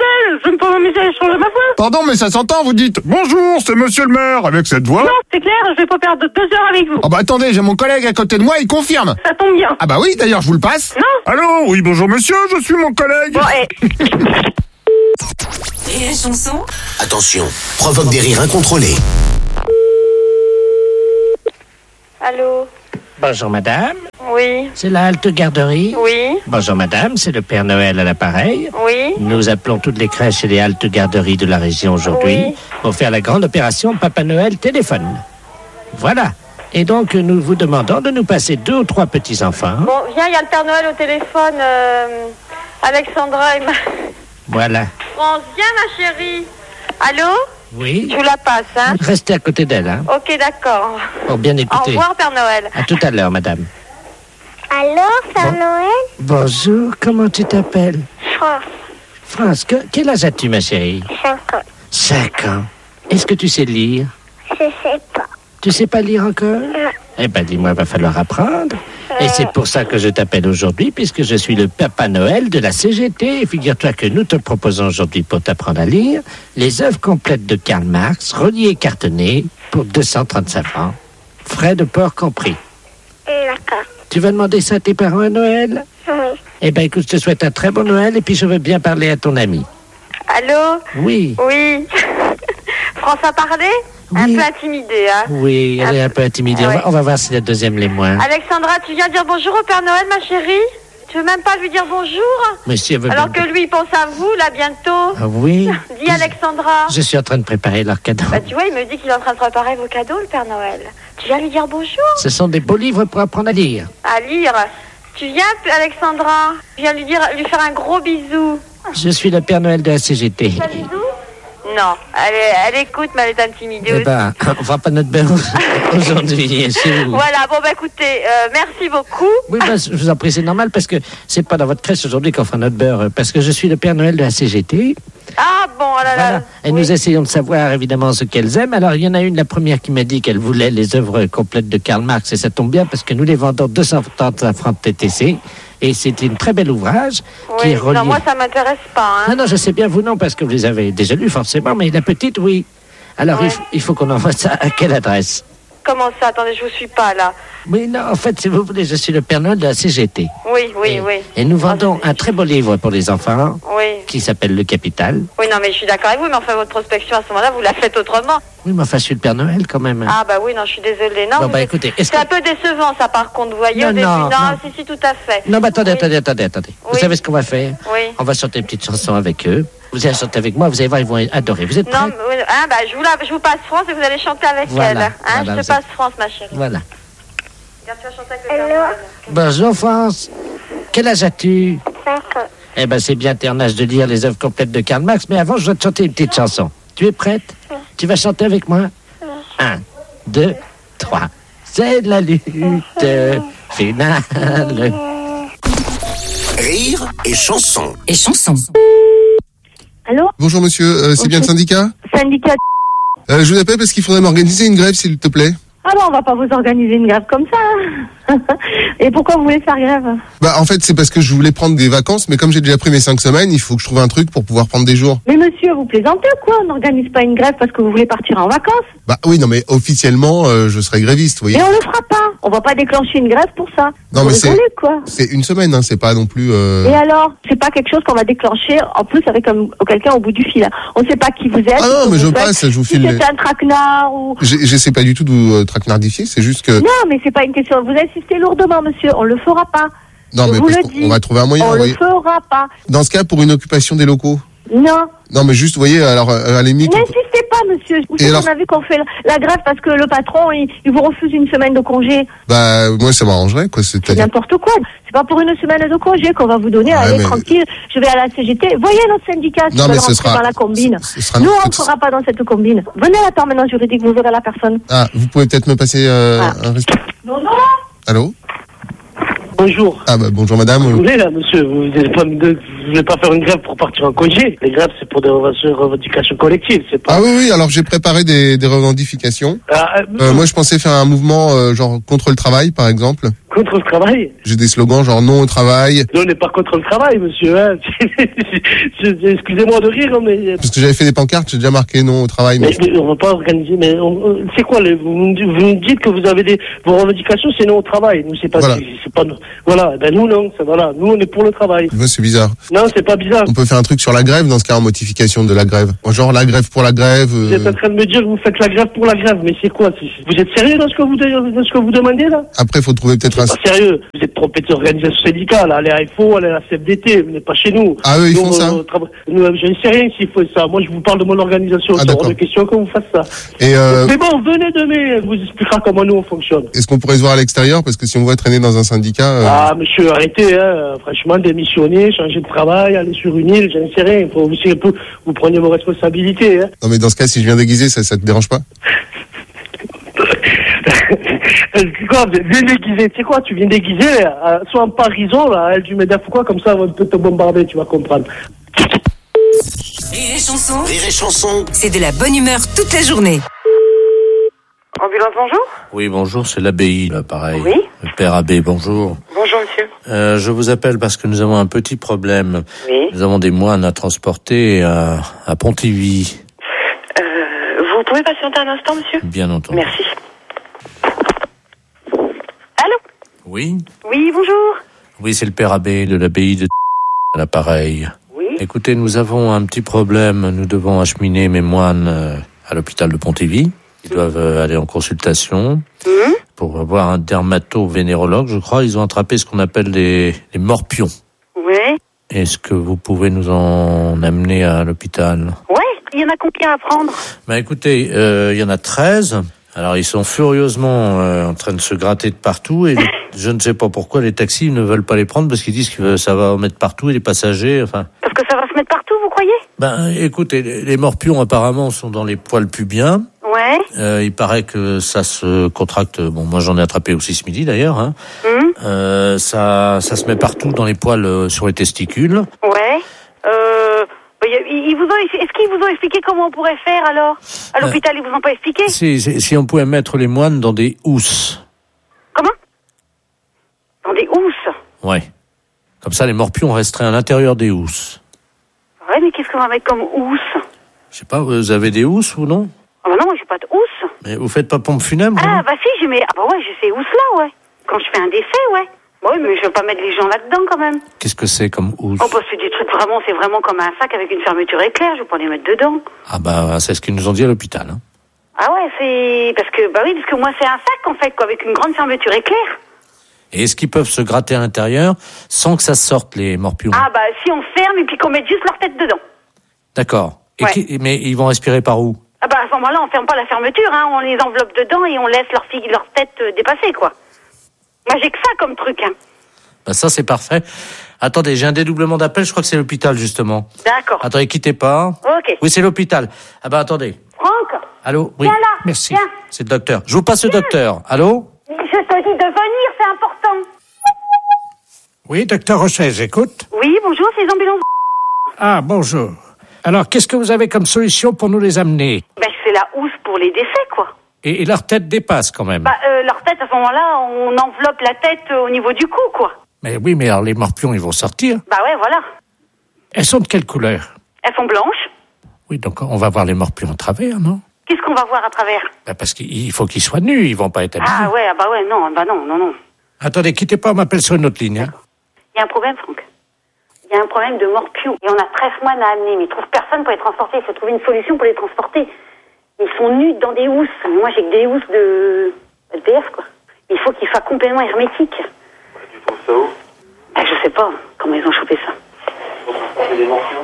je peux pas m'amuser à changer ma voix. Pardon, mais ça s'entend, vous dites « Bonjour, c'est monsieur le maire » avec cette voix. Non, c'est clair, je vais pas perdre deux heures avec vous. Oh bah attendez, j'ai mon collègue à côté de moi, il confirme. Ça tombe bien. Ah bah oui, d'ailleurs, je vous le passe. Non. Allô, oui, bonjour monsieur, je suis mon collègue. Bon, eh. Rire et chanson. Attention, provoque des rires incontrôlés. Allô? Bonjour madame, Oui. c'est la halte garderie. Oui. Bonjour madame, c'est le Père Noël à l'appareil. Oui. Nous appelons toutes les crèches et les haltes garderies de la région aujourd'hui Oui. pour faire la grande opération Papa Noël téléphone. Voilà. Et donc nous vous demandons de nous passer deux ou trois petits-enfants. Bon, viens, il y a le Père Noël au téléphone. Euh, Alexandra et ma... Voilà. France, viens ma chérie. Allô? Oui. Je vous la passe, hein? Restez à côté d'elle, hein, Ok, d'accord. pour bien Au écouter. revoir, Père Noël. À tout à l'heure, madame. Allô, Père Noël? Bonjour, comment tu t'appelles? France, France, que- quel âge as-tu, ma chérie? cinq ans. Cinq ans. Est-ce que tu sais lire? Je sais pas. Tu sais pas lire encore? Non. Eh ben, dis-moi, va falloir apprendre. Et c'est pour ça que je t'appelle aujourd'hui, puisque je suis le Papa Noël de la C G T. Et figure-toi que nous te proposons aujourd'hui, pour t'apprendre à lire, les œuvres complètes de Karl Marx, reliées et cartonnées, pour deux cent trente-cinq francs. Frais de port compris. D'accord. Tu vas demander ça à tes parents à Noël? Oui. Eh ben, écoute, je te souhaite un très bon Noël, et puis je veux bien parler à ton ami. Allô? Oui. Oui. France a parlé? Un peu intimidée, hein? Oui, elle est un peu intimidée. On va, on va voir si la deuxième l'est moins. Alexandra, tu viens dire bonjour au Père Noël, ma chérie? Tu veux même pas lui dire bonjour? Mais si elle veut Alors bien- que lui, il pense à vous, là, bientôt. Ah oui? Dis, Alexandra. Je suis en train de préparer leur cadeau. Bah, tu vois, il me dit qu'il est en train de préparer vos cadeaux, le Père Noël. Tu viens lui dire bonjour? Ce sont des beaux livres pour apprendre à lire. À lire. Tu viens, Alexandra? Tu viens lui dire, lui faire un gros bisou. Je suis le Père Noël de la C G T. Un bisou? Non, elle, est- elle écoute, mais elle est intimidée Eh aussi. ben, on fera pas notre beurre aujourd'hui, c'est vous. Voilà, bon, bah écoutez, euh, merci beaucoup. Oui, ben, je vous en prie, c'est normal parce que c'est pas dans votre crèche aujourd'hui qu'on fera notre beurre, parce que je suis le Père Noël de la C G T. Ah, bon, oh là là. Voilà. Et nous essayons de savoir évidemment ce qu'elles aiment. Alors, il y en a une, la première, qui m'a dit qu'elle voulait les œuvres complètes de Karl Marx, et ça tombe bien parce que nous les vendons deux cent trente-cinq francs de T T C. Et c'est un très bel ouvrage qui Oui, est relié. non, moi, ça m'intéresse pas, hein. Non, non, je sais bien, vous non, parce que vous les avez déjà lus forcément, mais la petite, oui. Alors, il, f- il faut qu'on envoie ça à quelle adresse? Comment ça? Attendez, je vous suis pas, là. Oui, non, en fait, si vous voulez, je suis le Père Noël de la C G T. Oui, oui, oui. Et nous vendons un très beau livre pour les enfants Oui. qui s'appelle Le Capital. Oui, non, mais je suis d'accord avec vous, mais enfin, votre prospection, à ce moment-là, vous la faites autrement. Oui, mais enfin, je suis le Père Noël quand même. Ah, bah oui, non, je suis désolée. Non, Bon, vous bah, êtes- écoutez, est-ce c'est un peu décevant, ça, par contre, vous voyez, Non, au début. non, Non, non. si, si, tout à fait. Non, mais attendez, attendez, attendez, attendez. Vous Oui. savez ce qu'on va faire? Oui. On va chanter une petite chanson avec eux. Vous allez chanter avec moi, vous allez voir, ils vont adorer. Vous êtes prêts? Non, mais, oui, hein, bah, je vous, la, je vous passe France et vous allez chanter avec Voilà, elle. Hein, voilà, je vous te passe France, ma chérie. Voilà. Regarde, tu vas chanter avec le Père Noël. Bonjour, France. Quel âge as-tu? Cinq ans. Eh ben, c'est bien, t'es en âge de lire les œuvres complètes de Karl Marx, mais avant, je dois te chanter une petite chanson. Tu es prête? Tu vas chanter avec moi? Un, deux, trois. C'est la lutte finale. Rire et chanson. Et chanson. Allô? Bonjour monsieur, euh, c'est bien le syndicat? Syndicat. euh, Je vous appelle parce qu'il faudrait m'organiser une grève s'il te plaît. Ah bon, on va pas vous organiser une grève comme ça. hein. Et pourquoi vous voulez faire grève? Bah en fait c'est parce que je voulais prendre des vacances, mais comme j'ai déjà pris mes cinq semaines, il faut que je trouve un truc pour pouvoir prendre des jours. Mais monsieur, vous plaisantez ou quoi? On n'organise pas une grève parce que vous voulez partir en vacances. Bah oui non mais officiellement euh, je serai gréviste, vous voyez. Et on le fera pas. On va pas déclencher une grève pour ça. Non Vous mais c'est rigolez, quoi. c'est une semaine, hein, c'est pas non plus. Euh... Et alors? C'est pas quelque chose qu'on va déclencher en plus avec un- quelqu'un au bout du fil. On sait pas qui vous êtes. Ah non, ce que mais vous je faites, passe, je vous si file les- c'est un traquenard ou... j'ai- J'essaie pas du tout de vous euh, traquenardifier, c'est juste que. Non, mais c'est pas une question. Vous insistez lourdement, monsieur. On le fera pas. Non Je mais vous parce le qu'on- dis. on va trouver un moyen. On vous le voyez. fera pas. Dans ce cas pour une occupation des locaux. Non. Non mais juste vous voyez alors euh, à la limite. on peut- N'insistez pas, monsieur. Vous Et savez alors qu'on a vu qu'on fait la grève parce que le patron, il, il vous refuse une semaine de congé. Bah moi ça m'arrangerait quoi, C'est c'est-à-dire. n'importe quoi. C'est pas pour une semaine de congé qu'on va vous donner. Ouais, Allez, mais- tranquille. Je vais à la C G T. Voyez notre syndicat. Non, qui mais veut ce rentrer sera- dans la combine. ce sera Nous, notre on ne petit- fera pas dans cette combine. Venez à la permanence juridique, vous verrez la personne. Ah vous pouvez peut-être me passer euh, Ah. un reste. Non, non. Allô? Bonjour. Ah bah bonjour madame. Vous voulez là, monsieur, vous n'allez pas, me- vous voulez pas faire une grève pour partir en congé. Les grèves, c'est pour des revendications revendications collectives, c'est pas... Ah oui, oui, alors j'ai préparé des, des revendications. Ah, euh, Euh, moi, je pensais faire un mouvement euh, genre contre le travail, par exemple. Contre le travail? J'ai des slogans genre non au travail. Non, on n'est pas contre le travail, monsieur. Hein. Excusez-moi de rire, mais... Parce que j'avais fait des pancartes, j'ai déjà marqué non au travail. Mais, mais on va pas organiser... Mais on, c'est quoi le, vous, vous me dites que vous avez des... Vos revendications, c'est non au travail. Nous, c'est pas... Voilà. C'est, c'est pas voilà. Ben nous, non. C'est, voilà. Nous, on est pour le travail. Ouais, c'est bizarre. Non, c'est pas bizarre. On peut faire un truc sur la grève dans ce cas, en modification de la grève. Genre la grève pour la grève... Euh... Vous êtes en train de me dire que vous faites la grève pour la grève. Mais c'est quoi? Vous êtes sérieux dans ce que vous, dans ce que vous demandez, là? Après, il faut trouver peut-être c'est un... pas sérieux. Vous êtes trompé de organisation syndicale. Allez à F O, allez à la C F D T. Vous n'êtes pas chez nous. Ah, eux, ils nous, font ça? euh, tra- nous, je ne sais rien s'ils font ça. Moi, je vous parle de mon organisation. Ah, c'est hors d'accord. de question que vous fassiez ça. Et euh... Mais bon, venez demain. Vous expliquera comment nous, on fonctionne. Est-ce qu'on pourrait se voir à l'extérieur? Parce que si on voit traîner dans un syndicat... Euh... Ah, monsieur, arrêtez, hein. Franchement, démissionner, changer de travail, aller sur une île, je ne sais rien. Faut aussi un peu, vous prenez vos responsabilités, hein. Non, mais dans ce cas, si je viens déguisé, ça, ça te dérange pas? Quoi, viens déguiser, tu sais quoi, tu viens déguiser, euh, soit en parison, là, elle du Medef ou quoi, comme ça, on peut te bombarder, tu vas comprendre. Rire et chanson. Rire et chanson. C'est de la bonne humeur toute la journée. Ambulance, bonjour. Oui, bonjour, c'est l'abbaye, là, pareil. Oui. Le père abbé, bonjour. Bonjour, monsieur. Euh, je vous appelle parce que nous avons un petit problème. Oui. Nous avons des moines à transporter à, à Pontivy. Euh, vous pouvez patienter un instant, monsieur? Bien entendu. Merci. Allô? Oui. Oui, bonjour. Oui, c'est le père abbé de l'abbaye de à l'appareil. Oui. Écoutez, nous avons un petit problème. Nous devons acheminer mes moines euh, à l'hôpital de Pontivy. Ils doivent euh, aller en consultation Mmh. pour avoir un dermato-vénérologue, je crois. Ils ont attrapé ce qu'on appelle des, des morpions. Oui. Est-ce que vous pouvez nous en amener à l'hôpital? Ouais, il y en a combien à prendre? Bah écoutez, euh, il y en a treize. Alors ils sont furieusement euh, en train de se gratter de partout et je ne sais pas pourquoi les taxis ne veulent pas les prendre parce qu'ils disent que ça va en mettre partout et les passagers, enfin... Parce que ça va se mettre partout, vous croyez? Ben écoutez, les, les morpions apparemment sont dans les poils pubiens. Ouais. Euh, il paraît que ça se contracte, bon moi j'en ai attrapé aussi ce midi d'ailleurs, hein. Mmh. Euh, ça, ça se met partout dans les poils euh, sur les testicules. Ouais. Euh... Ils vous ont, est-ce qu'ils vous ont expliqué comment on pourrait faire alors? À l'hôpital, euh, ils vous ont pas expliqué? Si, si, si on pouvait mettre les moines dans des housses. Comment? Dans des housses? Ouais. Comme ça, les morpions resteraient à l'intérieur des housses. Ouais, mais qu'est-ce qu'on va mettre comme housse? Je sais pas, vous avez des housses ou non? Ah bah non, moi j'ai pas de housse. Mais vous faites pas pompe funèbre? Ah bah si, j'ai mes... Ah bah ouais, j'ai ces housses-là, ouais. Quand je fais un décès, ouais. Oui, mais je vais pas mettre les gens là-dedans, quand même. Qu'est-ce que c'est comme housse? Oh, bah, c'est des trucs vraiment, c'est vraiment comme un sac avec une fermeture éclair, je vais pas les mettre dedans. Ah, bah, c'est ce qu'ils nous ont dit à l'hôpital, hein. Ah ouais, c'est... Parce que, bah oui, parce que moi, c'est un sac, en fait, quoi, avec une grande fermeture éclair. Et est-ce qu'ils peuvent se gratter à l'intérieur sans que ça sorte, les morpions? Ah, bah, si on ferme et puis qu'on mette juste leur tête dedans. D'accord. Et Ouais. qui... Mais ils vont respirer par où? Ah, bah, à ce moment-là, on ferme pas la fermeture, hein, on les enveloppe dedans et on laisse leur, fille, leur tête euh, dépasser, quoi. Moi, j'ai que ça comme truc, hein. Bah ça, c'est parfait. Attendez, j'ai un dédoublement d'appel, je crois que c'est l'hôpital, justement. D'accord. Attendez, quittez pas. Ok. Oui, c'est l'hôpital. Ah bah attendez. Franck, Allô? Oui. viens là. Merci. Viens. C'est le docteur. Je vous passe le docteur. Allô? Je te dis de venir, c'est important. Oui, docteur Rocher, j'écoute. Oui, bonjour, c'est les ambulances. Ah, bonjour. Alors, qu'est-ce que vous avez comme solution pour nous les amener? Ben, c'est la housse pour les décès, quoi. Et, et leur tête dépasse quand même. Bah, euh, leur tête, à ce moment-là, on enveloppe la tête euh, au niveau du cou, quoi. Mais oui, mais alors les morpions, ils vont sortir. Bah ouais, voilà. Elles sont de quelle couleur? Elles sont blanches. Oui, donc on va voir les morpions à travers, non? Qu'est-ce qu'on va voir à travers? Bah parce qu'il faut qu'ils soient nus, ils vont pas être habillés. Ah ouais, ah bah ouais, non, bah non, non, non. Attendez, quittez pas, on m'appelle sur une autre ligne. Hein. Il y a un problème, Franck. Il y a un problème de morpions. Et on a treize moines à amener, mais ils trouvent personne pour les transporter. Il faut trouver une solution pour les transporter. Ils sont nus dans des housses. Mais moi, j'ai que des housses de L P F, quoi. Il faut qu'ils soient complètement hermétiques. Tu trouves ça où? Bah, je sais pas comment ils ont chopé ça. C'est des morpions.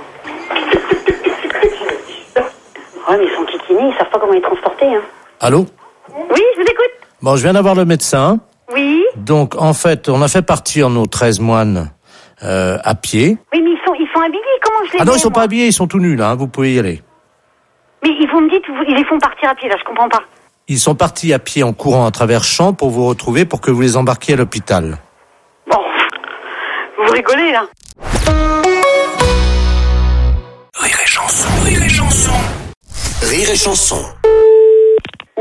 Ouais, mais ils sont kikinés, ils savent pas comment les transporter, hein. Allô? Oui, je vous écoute. Bon, je viens d'avoir le médecin. Oui. Donc, en fait, on a fait partir nos treize moines euh, à pied. Oui, mais ils sont, ils sont habillés, comment je les Ah non, mets, ils sont moi pas habillés, ils sont tout nus, là, hein, vous pouvez y aller. Mais ils vous me dites, vous- ils les font partir à pied, là, je comprends pas. Ils sont partis à pied en courant à travers champs pour vous retrouver, pour que vous les embarquiez à l'hôpital. Bon, vous rigolez, là. Rire et chanson, rire et chanson. Rire et chanson. Oui.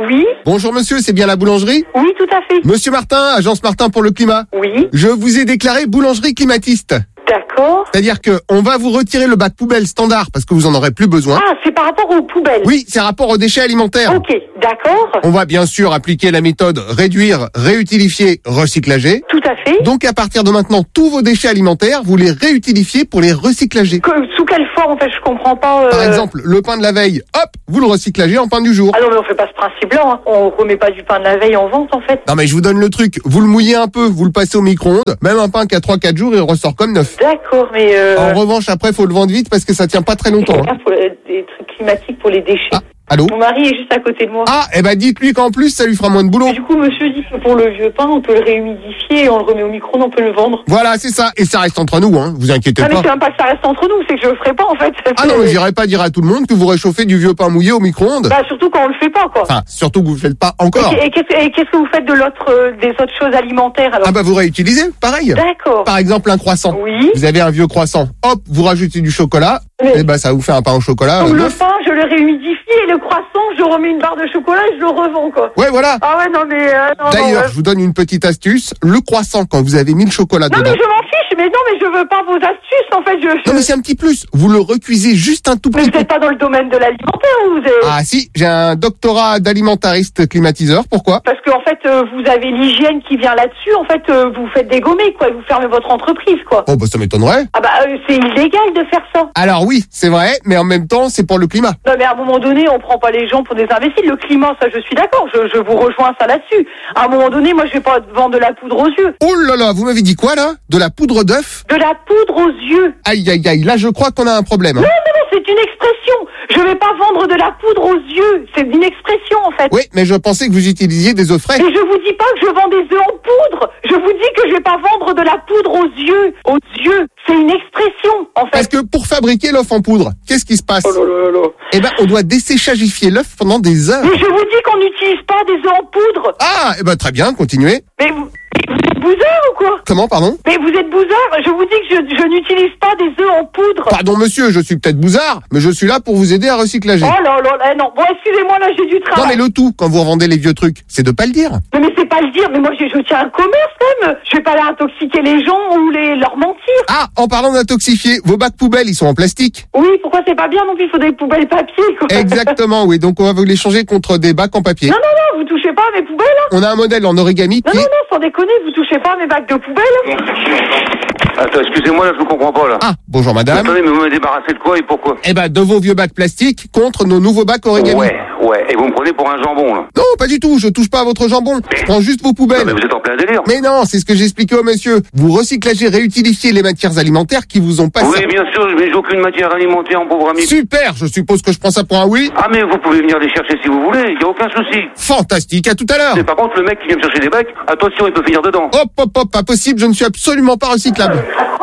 Bonjour monsieur, c'est bien la boulangerie? Oui, tout à fait. Monsieur Martin, agence Martin pour le climat. Oui. Je vous ai déclaré boulangerie climatiste. D'accord. C'est-à-dire que on va vous retirer le bac poubelle standard parce que vous en aurez plus besoin. Ah, c'est par rapport aux poubelles. Oui, c'est rapport aux déchets alimentaires. Ok, d'accord. On va bien sûr appliquer la méthode réduire, réutilifier, recyclager. Tout à fait. Donc à partir de maintenant, tous vos déchets alimentaires, vous les réutilifiez pour les recyclager. Que, sous quelle forme, en fait, je comprends pas. Euh... Par exemple, le pain de la veille, hop, vous le recyclagez en pain du jour. Ah non, mais on fait pas ce principe-là. Hein. On remet pas du pain de la veille en vente, en fait. Non mais je vous donne le truc. Vous le mouillez un peu, vous le passez au micro-ondes. Même un pain qui a trois quatre jours, il ressort comme neuf. D'accord, mais... Euh... En revanche, après, faut le vendre vite parce que ça tient pas très longtemps. Hein. Pour les, des trucs climatiques pour les déchets. Ah, allô? Mon mari est juste à côté de moi. Ah, eh ben dites-lui qu'en plus, ça lui fera moins de boulot. Et du coup, monsieur dit que pour le vieux pain, on peut le réhumidifier et on le remet au micro-ondes, on peut le vendre. Voilà, c'est ça. Et ça reste entre nous, hein. Vous inquiétez ah, pas. mais c'est même pas que ça reste entre nous, c'est que je le ferai pas, en fait. Ah non, mais j'irai pas dire à tout le monde que vous réchauffez du vieux pain mouillé au micro-ondes. Bah, surtout quand on le fait pas, quoi. Enfin, surtout que vous le faites pas encore. Et, et, qu'est-ce, et qu'est-ce que vous faites de l'autre, euh, des autres choses alimentaires, alors? Ah bah, vous réutilisez, pareil. D'accord. Par exemple, un croissant. Oui. Vous avez un vieux croissant. Hop, vous rajoutez du chocolat. Mais... Et bah, ça vous fait un pain au chocolat. Donc euh, le neuf. pain, je le réhumidifie et le croissant, je remets une barre de chocolat et je le revends, quoi. Ouais, voilà. Ah ouais, non, mais, euh, non, D'ailleurs, non, ouais. je vous donne une petite astuce. Le croissant, quand vous avez mis le chocolat non, dedans. mais je m'en fiche, mais non, mais je veux pas vos astuces, en fait, je... je... Non, mais c'est un petit plus. Vous le recuisez juste un tout petit mais peu. vous êtes pas dans le domaine de l'alimentaire, ou vous êtes... Ah si, j'ai un doctorat d'alimentariste climatiseur. Pourquoi? Parce qu'en fait, euh, vous avez l'hygiène qui vient là-dessus. En fait, euh, vous faites dégommer, quoi. Vous fermez votre entreprise, quoi. Oh bah ça m'étonnerait. Ah bah, euh, c'est illégal de faire ça. Alors oui, c'est vrai, mais en même temps, c'est pour le climat. Non, mais à un moment donné, on prend pas les gens pour des imbéciles. Le climat, ça, je suis d'accord. Je, je vous rejoins ça là-dessus. À un moment donné, moi, je vais pas vendre de la poudre aux yeux. Oh là là, vous m'avez dit quoi là? De la poudre d'œuf? De la poudre aux yeux. Aïe aïe aïe, là je crois qu'on a un problème. Hein. Non, non, non, c'est une expression. Je vais pas vendre de la poudre aux yeux. C'est une expression, en fait. Oui, mais je pensais que vous utilisiez des œufs frais. Mais je vous dis pas que je vends des œufs en poudre. Je vous dis que je vais pas vendre de la poudre aux yeux. Aux yeux. C'est une expression, en fait. Parce que pour fabriquer l'œuf en poudre, qu'est-ce qui se passe? Oh là là là. Eh ben, on doit desséchagifier l'œuf pendant des heures. Mais je vous dis qu'on n'utilise pas des œufs en poudre. Ah, eh ben très bien, continuez. Mais vous, vous êtes bousard ou quoi? Comment, pardon? Mais vous êtes bousard. Je vous dis que je, je n'utilise pas des œufs en poudre. Pardon monsieur, je suis peut-être bousard, mais je suis là pour vous aider à recyclager. Oh là là là, non. Bon, excusez-moi, là, j'ai du travail. Non mais le tout, quand vous revendez les vieux trucs, c'est de pas le dire. Mais, mais c'est pas le dire, mais moi je, je tiens un commerce quand même. Je vais pas aller intoxiquer les gens ou les leur mentir. Ah, en parlant d'intoxifier, vos bacs poubelles, ils sont en plastique. Oui, pourquoi c'est pas bien non plus? Il faut des poubelles papier, quoi. Exactement, oui, donc on va vous les changer contre des bacs en papier. Non, non, non, vous touchez pas à mes poubelles. Hein. On a un modèle en origami Non, qui... non, non, sans déconner, vous touchez pas à mes bacs de poubelles. Attends, excusez-moi, là, je vous comprends pas, là. Ah, bonjour madame. Attendez, mais vous me débarrassez de quoi et pourquoi? Eh ben, de vos vieux bacs plastiques contre nos nouveaux bacs origami. Ouais, ouais, et vous me prenez pour un jambon, là. Non, pas du tout, je touche pas à votre jambon. Je prends juste vos poubelles. Non, mais vous êtes en plein délire. Mais non, c'est ce que j'expliquais au monsieur. Vous recyclagez, réutilifiez les matières alimentaires qui vous ont pas... Oui, bien sûr, mais j'ai aucune matière alimentaire, mon pauvre ami. Super, je suppose que je prends ça pour un oui. Ah, mais vous pouvez venir les chercher si vous voulez, y a aucun souci. Fantastique, à tout à l'heure. Mais par contre, le mec qui vient me chercher des bacs, attention, il peut finir dedans. Hop, hop, hop, pas possible, je ne suis absolument pas recyclable.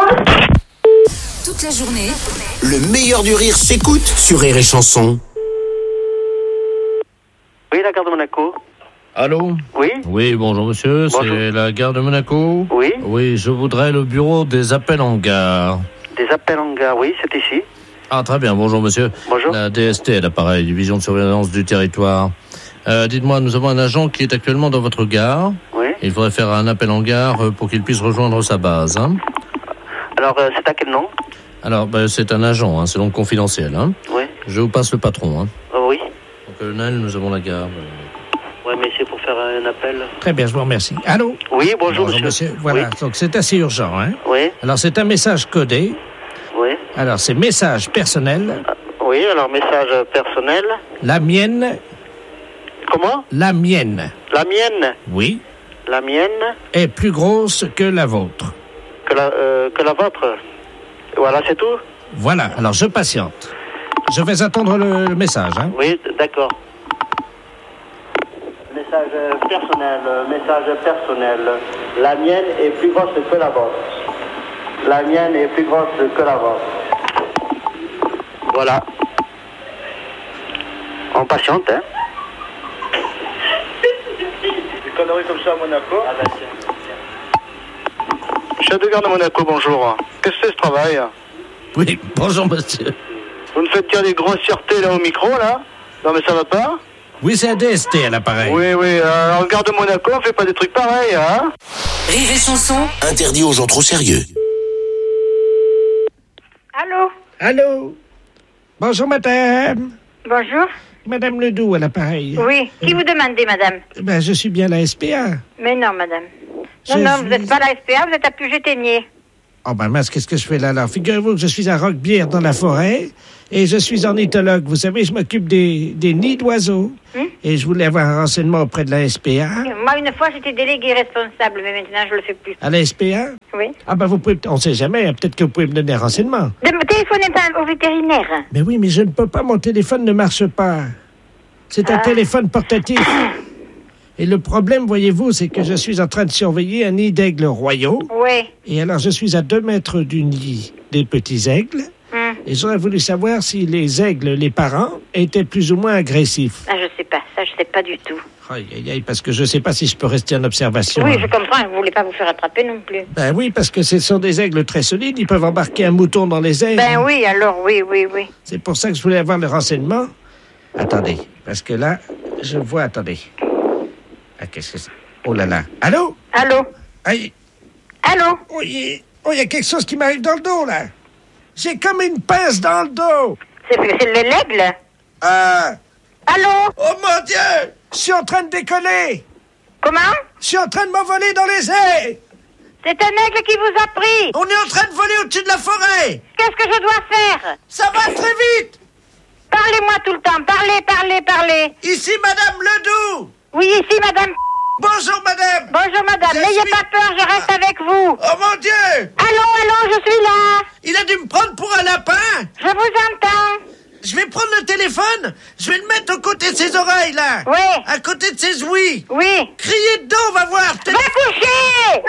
Toute la journée, Le meilleur du rire s'écoute sur Rire et Chanson. Oui, la gare de Monaco. Allô? Oui. Oui, bonjour monsieur, Bonjour. c'est la gare de Monaco? Oui. Oui, je voudrais le bureau des appels en gare. Des appels en gare, oui, c'est ici. Ah, très bien, bonjour monsieur. Bonjour. La D S T, l'appareil, division de surveillance du territoire. Euh, dites-moi, nous avons un agent qui est actuellement dans votre gare. Oui. Il faudrait faire un appel en gare euh, pour qu'il puisse rejoindre sa base. Hein. Alors, euh, c'est à quel nom? Alors, ben, c'est un agent, hein, c'est donc confidentiel. Hein. Oui. Je vous passe le patron. Hein. Euh, oui. Donc, colonel, nous avons la gare. Oui, mais c'est pour faire un appel. Très bien, je vous remercie. Allô? Oui, bonjour, monsieur. Voilà, Oui. donc c'est assez urgent. Hein? Oui. Alors, c'est un message codé. Oui. Alors, c'est message personnel. Oui, alors message personnel. La mienne. Comment? La mienne. La mienne. Oui. La mienne. Est plus grosse que la vôtre. Que la, euh, que la vôtre. Voilà, c'est tout? Voilà, alors je patiente. Je vais attendre le, le message. Hein? Oui, d'accord. Message personnel, message personnel. La mienne est plus grosse que la vôtre. La mienne est plus grosse que la vôtre. Voilà. On patiente, hein? Des conneries comme ça à Monaco. Ah bah tiens. Chef de gare de Monaco, bonjour. Qu'est-ce que c'est ce travail? Oui, bonjour monsieur. Vous me faites dire des grossièretés là au micro, là? Non mais ça va pas? Oui, c'est un D S T à l'appareil. Oui, oui, euh, en gare de Monaco, on fait pas des trucs pareils, hein. Rire et chanson. Interdit aux gens trop sérieux. Allô? Allô? Bonjour, madame. Bonjour. Madame Ledoux à l'appareil. Oui. Qui vous demandez, madame? Ben, je suis bien la S P A. Mais non, madame. Non, Je non, suis- vous n'êtes pas la S P A, vous êtes à Puget-Ténier. Oh ben mince, qu'est-ce que je fais là, alors? Figurez-vous que je suis à Roquebière dans la forêt et je suis ornithologue. Vous savez, je m'occupe des, des nids d'oiseaux. Hum? Et je voulais avoir un renseignement auprès de la S P A. Moi, une fois, j'étais déléguée responsable, mais maintenant, je le fais plus. À la S P A? Oui. Ah ben vous pouvez, on sait jamais, hein, peut-être que vous pouvez me donner un renseignement. Ne me téléphonez pas au vétérinaire. Mais oui, mais je ne peux pas, mon téléphone ne marche pas. C'est un Ah. téléphone portatif. Et le problème, voyez-vous, c'est que je suis en train de surveiller un nid d'aigles royaux. Oui. Et alors, je suis à deux mètres du nid des petits aigles. Hum. Et j'aurais voulu savoir si les aigles, les parents, étaient plus ou moins agressifs. Ah, je sais pas, ça, je sais pas du tout. Aïe, aïe, aïe, parce que je sais pas si je peux rester en observation. Oui, je comprends, vous voulez pas vous faire attraper non plus. Ben oui, parce que ce sont des aigles très solides. Ils peuvent embarquer un mouton dans les ailes. Ben oui, alors, oui, oui, oui. C'est pour ça que je voulais avoir le renseignement. Attendez, parce que là, je vois... Attendez. Ah, qu'est-ce que c'est? Oh là là. Allô? Allô? Aïe. Allô? Oh, il y- oh, il y a quelque chose qui m'arrive dans le dos, là. J'ai comme une pince dans le dos. C'est c'est le l'aigle? Ah! Allô? Oh mon Dieu! Je suis en train de décoller. Comment? Je suis en train de m'envoler dans les airs. C'est un aigle qui vous a pris. On est en train de voler au-dessus de la forêt. Qu'est-ce que je dois faire? Ça va très vite. Parlez-moi tout le temps, parlez, parlez, parlez. Ici, Madame Ledoux. Oui, ici, madame. Bonjour, madame. Bonjour, madame. Je N'ayez suis- pas peur, je reste avec vous. Oh mon Dieu! Allô, allô, je suis là. Il a dû me prendre pour un lapin. Je vous entends. Je vais prendre le téléphone, je vais le mettre aux côtés de ses oreilles, là. Oui. À côté de ses ouïes. Oui. Criez dedans, on va voir. Va coucher.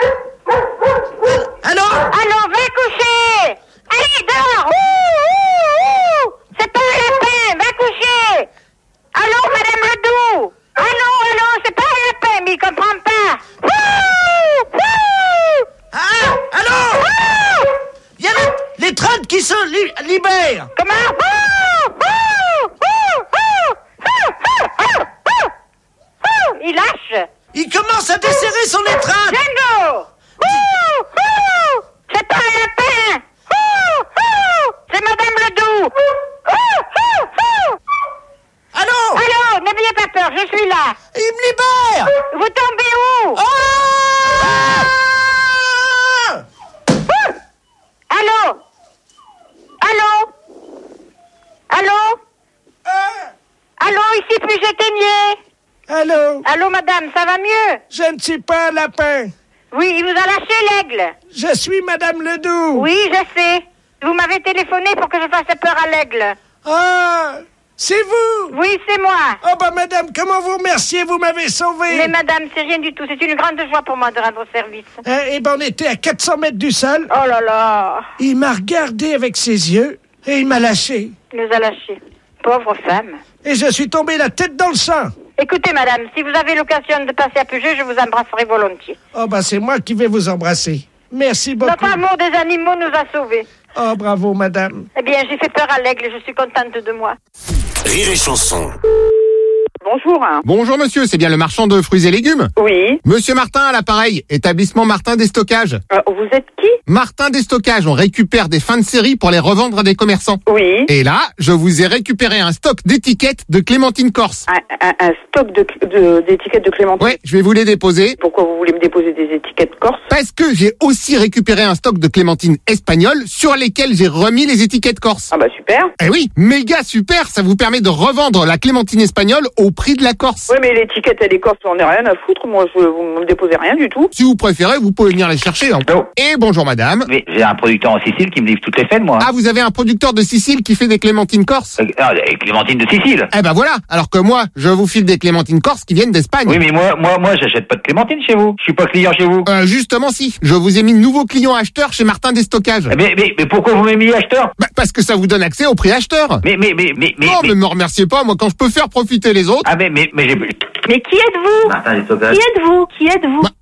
Allô? Allô, va coucher. Allez, dehors. Ouh, ouh, ouh. C'est pas un lapin, va coucher. Allô, madame Ledoux. Allô, allô, c'est pas un lapin, mais il comprend pas. Ouh, ouh. Ah! Allô? Ouh. Il y a les, les trains qui se li- libèrent. Comment? Ouh, ouh, ouh, ouh, ouh, ouh, ouh, ouh. Il lâche. Il commence à desserrer son étreinte. Django. Ouh, ouh. C'est pas un lapin. Ouh, ouh. C'est madame Ledoux. Ouh, ouh, ouh. Allô? Allô, n'ayez pas peur, je suis là. Il me libère. Vous tombez où? Ah! Ouh. Allô? Allô? Allô? Ah! Allô, ici Puget-Ténier. Allô? Allô, madame, ça va mieux? Je ne suis pas un lapin. Oui, il vous a lâché l'aigle. Je suis Madame Ledoux. Oui, je sais. Vous m'avez téléphoné pour que je fasse peur à l'aigle. Ah! C'est vous? Oui, c'est moi. Oh bah madame, comment vous remercier, vous m'avez sauvé. Mais madame, c'est rien du tout. C'est une grande joie pour moi de rendre service. Hein, eh ben on était à quatre cents mètres du sol. Oh là là. Il m'a regardé avec ses yeux et il m'a lâché. Il nous a lâchés. Pauvre femme. Et je suis tombé la tête dans le sang. Écoutez, madame, si vous avez l'occasion de passer à Puget, je vous embrasserai volontiers. Oh bah c'est moi qui vais vous embrasser. Merci beaucoup. Notre amour des animaux nous a sauvés. Oh bravo madame. Eh bien, j'ai fait peur à l'aigle et je suis contente de moi. Rire et chanson. Bonjour. Bonjour monsieur, c'est bien le marchand de fruits et légumes? Oui. Monsieur Martin à l'appareil, établissement Martin Déstockage. Euh, vous êtes qui? Martin Déstockage, on récupère des fins de série pour les revendre à des commerçants. Oui. Et là, je vous ai récupéré un stock d'étiquettes de Clémentine Corse. Un, un- un stock de, de- d'étiquettes de Clémentine. Ouais, je vais vous les déposer. Pourquoi vous voulez me déposer des étiquettes corse? Parce que j'ai aussi récupéré un stock de Clémentine espagnole sur lesquelles j'ai remis les étiquettes corse. Ah bah super. Eh oui, méga super, ça vous permet de revendre la Clémentine espagnole au prix de la Corse. Oui, mais l'étiquette, elle est corse, on n'a rien à foutre. Moi, je, vous me déposez rien du tout. Si vous préférez, vous pouvez venir les chercher. Hein. Et bonjour madame. Mais j'ai un producteur en Sicile qui me livre toutes les fêtes, moi. Ah, vous avez un producteur de Sicile qui fait des clémentines corse? Euh, ah, des Clémentine de Sicile. Eh ben voilà, alors que moi, je vous file des clémentines corse qui viennent d'Espagne. Oui, mais moi, moi, moi, j'achète pas de Clémentine chez vous. Je suis pas client chez vous. Euh, justement si, je vous ai mis nouveau client acheteur chez Martin Déstockage. Mais, mais, mais pourquoi vous m'avez mis acheteur? Bah, parce que ça vous donne accès au prix acheteur. Mais, mais, mais, mais, mais. Non, mais, mais me remerciez pas, moi quand je peux faire profiter les autres. Ah, mais, mais, mais j'ai. Mais qui êtes-vous? Martin Déstockage. Qui êtes-vous? Qui êtes-vous? Bah,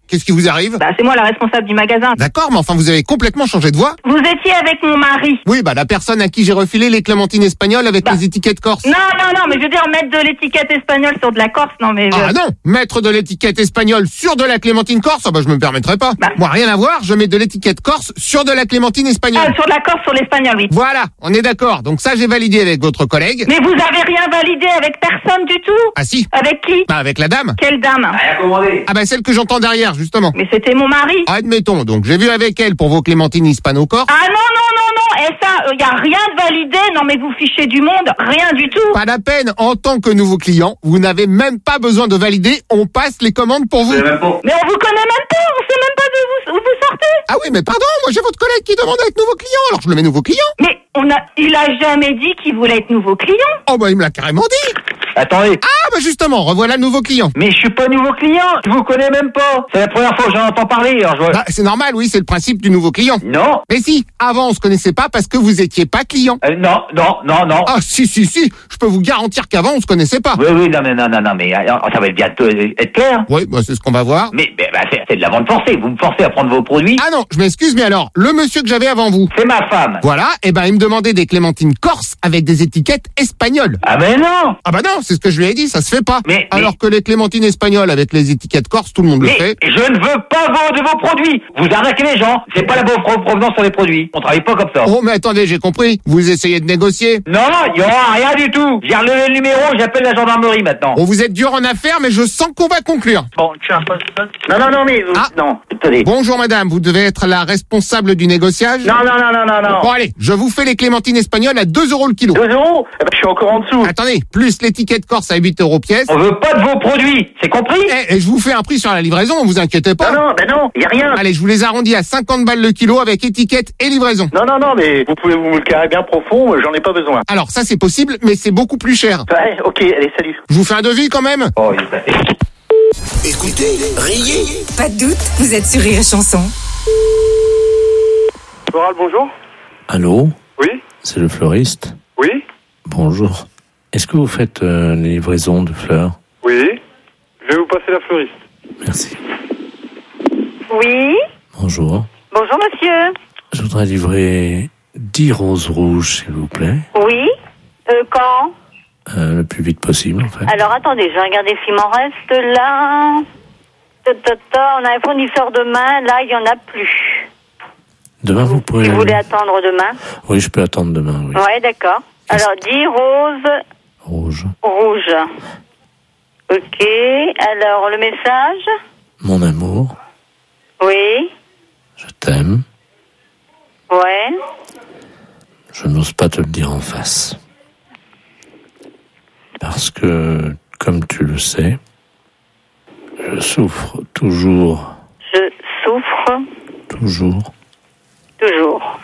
Qu'est-ce qui vous arrive? Bah, c'est moi la responsable du magasin. D'accord, mais enfin, vous avez complètement changé de voix. Vous étiez avec mon mari. Oui, bah la personne à qui j'ai refilé les clémentines espagnoles avec bah. les étiquettes corse. Non, non, non, mais je veux dire mettre de l'étiquette espagnole sur de la Corse, non mais... Je... Ah non, mettre de l'étiquette espagnole sur de la clémentine corse, ah bah je me permettrai pas. Bah. Moi, rien à voir, je mets de l'étiquette corse sur de la clémentine espagnole. Ah, sur de la Corse, sur l'espagnol, oui. Voilà, on est d'accord. Donc ça, j'ai validé avec votre collègue. Mais vous avez rien validé avec personne du tout? Ah si. Avec qui? Bah avec la dame. Quelle dame? Rien commandé. Ah bah celle que j'entends derrière, justement. Mais c'était mon mari. Admettons, donc j'ai vu avec elle pour vos clémentines hispano-corse. Ah non, non, non, non, et ça, il euh, y a rien de validé, non mais vous fichez du monde, rien du tout. Pas la peine, en tant que nouveau client, vous n'avez même pas besoin de valider, on passe les commandes pour vous. Mais on vous connaît même pas, on sait même pas d'où vous, où vous sortez. Ah oui, mais pardon, moi j'ai votre collègue qui demande à être nouveau client, alors je le mets nouveau client. Mais on a, il a jamais dit qu'il voulait être nouveau client. Oh bah il me l'a carrément dit. Attendez. Ah bah justement, revoilà le nouveau client. Mais je suis pas nouveau client, je vous connais même pas. C'est la première fois que j'en entends parler. Alors je vois... Bah c'est normal, oui, c'est le principe du nouveau client. Non. Mais si, avant on se connaissait pas parce que vous étiez pas client. Euh, non, non, non, non. Ah si, si, si, je peux vous garantir qu'avant on se connaissait pas. Oui, oui, non, mais non, non, non, mais alors, ça va bientôt être clair. Oui, bah c'est ce qu'on va voir. Mais, mais bah, c'est, c'est de la vente forcée, vous me forcez à prendre vos produits. Ah non, je m'excuse, mais alors, le monsieur que j'avais avant vous. C'est ma femme. Voilà, et ben il me demandait des clémentines corse avec des étiquettes espagnoles. Ah ben non. Ah bah non, c'est ce que je lui ai dit, ça se fait pas. Mais, alors mais... que les clémentines espagnoles avec les étiquettes corse, tout le monde mais le fait. Je ne veux pas vendre vos produits. Vous arnaquez les gens. C'est pas la bonne provenance sur les produits. On travaille pas comme ça. Oh mais attendez, j'ai compris. Vous essayez de négocier. Non, il y aura rien du tout. J'ai relevé le numéro, j'appelle la gendarmerie maintenant. On vous êtes dur en affaires, mais je sens qu'on va conclure. Bon, tu as un poste. Non, non, non, mais vous... Ah. Non, attendez. Bonjour madame, vous devez être la responsable du négociage. Non, non, non, non, non, non. Bon allez, je vous fais les clémentines espagnoles à deux euros le kilo. deux euros? Eh ben, je suis encore en dessous. Attendez, plus l'étiquette corse à huit euros pièce. On veut pas de vos produits, c'est compris? Eh, et je vous fais un prix sur la livraison, vous inquiétez pas. Non, non, ben non, y a rien. Allez, je vous les arrondis à cinquante balles le kilo avec étiquette et livraison. Non, non, non, mais vous pouvez vous me le carrer bien profond, j'en ai pas besoin. Alors ça c'est possible, mais c'est beaucoup plus cher. Ouais, ok, allez, salut. Je vous fais un devis quand même. Oh, il est... Écoutez, riez. Pas de doute, vous êtes sur Rire et Chanson. Floral, bonjour. Allô? Oui. C'est le fleuriste? Oui. Bonjour. Est-ce que vous faites euh, les livraisons de fleurs? Oui. Je vais vous passer la fleuriste. Merci. Oui. Bonjour. Bonjour, monsieur. Je voudrais livrer dix roses rouges, s'il vous plaît. Oui. Euh, quand euh, Le plus vite possible, en fait. Alors, attendez, je vais regarder s'il m'en reste là. Ta-ta-ta, on a un fournisseur demain. Là, il n'y en a plus. Demain, vous pourrez... Vous voulez attendre demain? Oui, je peux attendre demain, oui. Ouais, d'accord. Alors, dix roses... Rouges. Rouges. Ok. Alors, le message? Mon amour. Oui. Je t'aime. Ouais. Je n'ose pas te le dire en face. Parce que, comme tu le sais, je souffre toujours. Je souffre. Toujours. Toujours.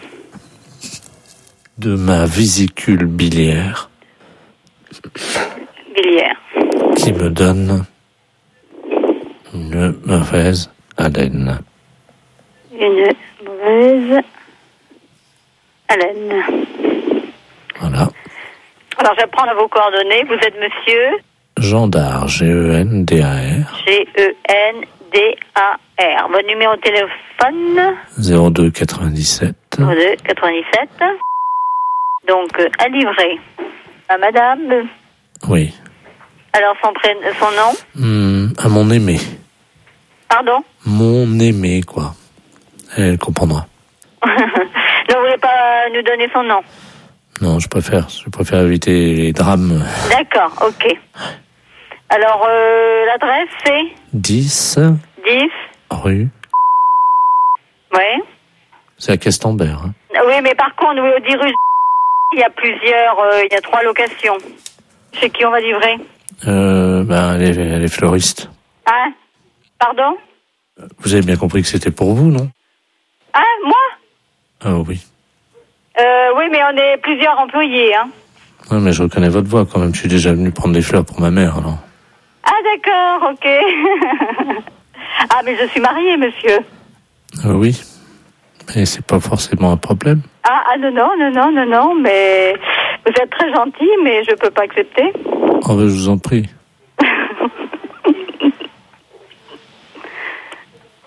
De ma vésicule biliaire. Biliaire. Qui me donne une mauvaise haleine. Une mauvaise haleine. Voilà. Alors, je vais prendre vos coordonnées. Vous êtes monsieur Gendard, G E N D A R. G E N D A R. Votre numéro de téléphone zéro deux quatre-vingt-dix-sept. zéro deux quatre-vingt-dix-sept. Donc, euh, à livrer. À madame. Oui. Alors, son, pré... son nom Mmh, à mon aimé. Pardon? Mon aimé, quoi. Elle comprendra. Ne voulez pas nous donner son nom? Non, je préfère. Je préfère éviter les drames. D'accord, ok. Alors, euh, l'adresse, c'est dix. dix. Rue. Oui. C'est à Castambert. Hein. Oui, mais par contre, oui, au dix rue, il y a plusieurs, euh, il y a trois locations. Chez qui on va livrer? Euh, ben, elle est, elle est fleuriste. Hein? Pardon? Vous avez bien compris que c'était pour vous, non? Hein? Moi? Ah oui. Euh, oui, mais on est plusieurs employés, hein. Ouais, mais je reconnais votre voix quand même. Je suis déjà venu prendre des fleurs pour ma mère, alors. Ah, d'accord, ok. Ah, mais je suis mariée, monsieur. Ah oui. Mais c'est pas forcément un problème. Ah, ah, non, non, non, non, non, non, mais vous êtes très gentil, mais je peux pas accepter. Oh, ben, je vous en prie.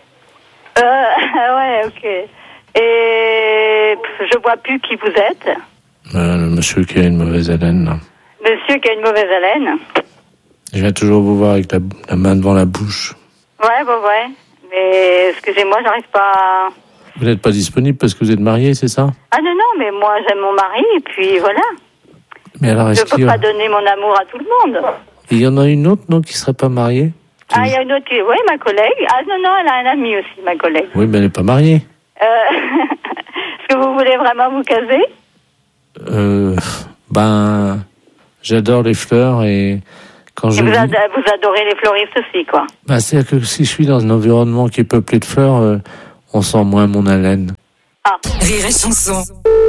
Euh, ouais, ok. Et je vois plus qui vous êtes. Euh, le monsieur qui a une mauvaise haleine, là. Monsieur qui a une mauvaise haleine. Je viens toujours vous voir avec la, la main devant la bouche. Ouais, bah ouais. Mais excusez-moi, j'arrive pas à... Vous n'êtes pas disponible parce que vous êtes marié, c'est ça? Ah non, non, mais moi j'aime mon mari et puis voilà. Mais alors, Je est-ce peux qu'il y a... pas donner mon amour à tout le monde. Il y en a une autre, non, qui serait pas mariée? Ah, il y a une autre qui... Oui, ma collègue. Ah non, non, elle a un ami aussi, ma collègue. Oui, mais elle n'est pas mariée. Euh... Est-ce que vous voulez vraiment vous caser? Euh... Ben... J'adore les fleurs et... Quand je Et vous, vis- ad- vous adorez les fleuristes aussi, quoi. Ben, c'est-à-dire que si je suis dans un environnement qui est peuplé de fleurs, euh, on sent moins mon haleine. Ah. Rire et chanson.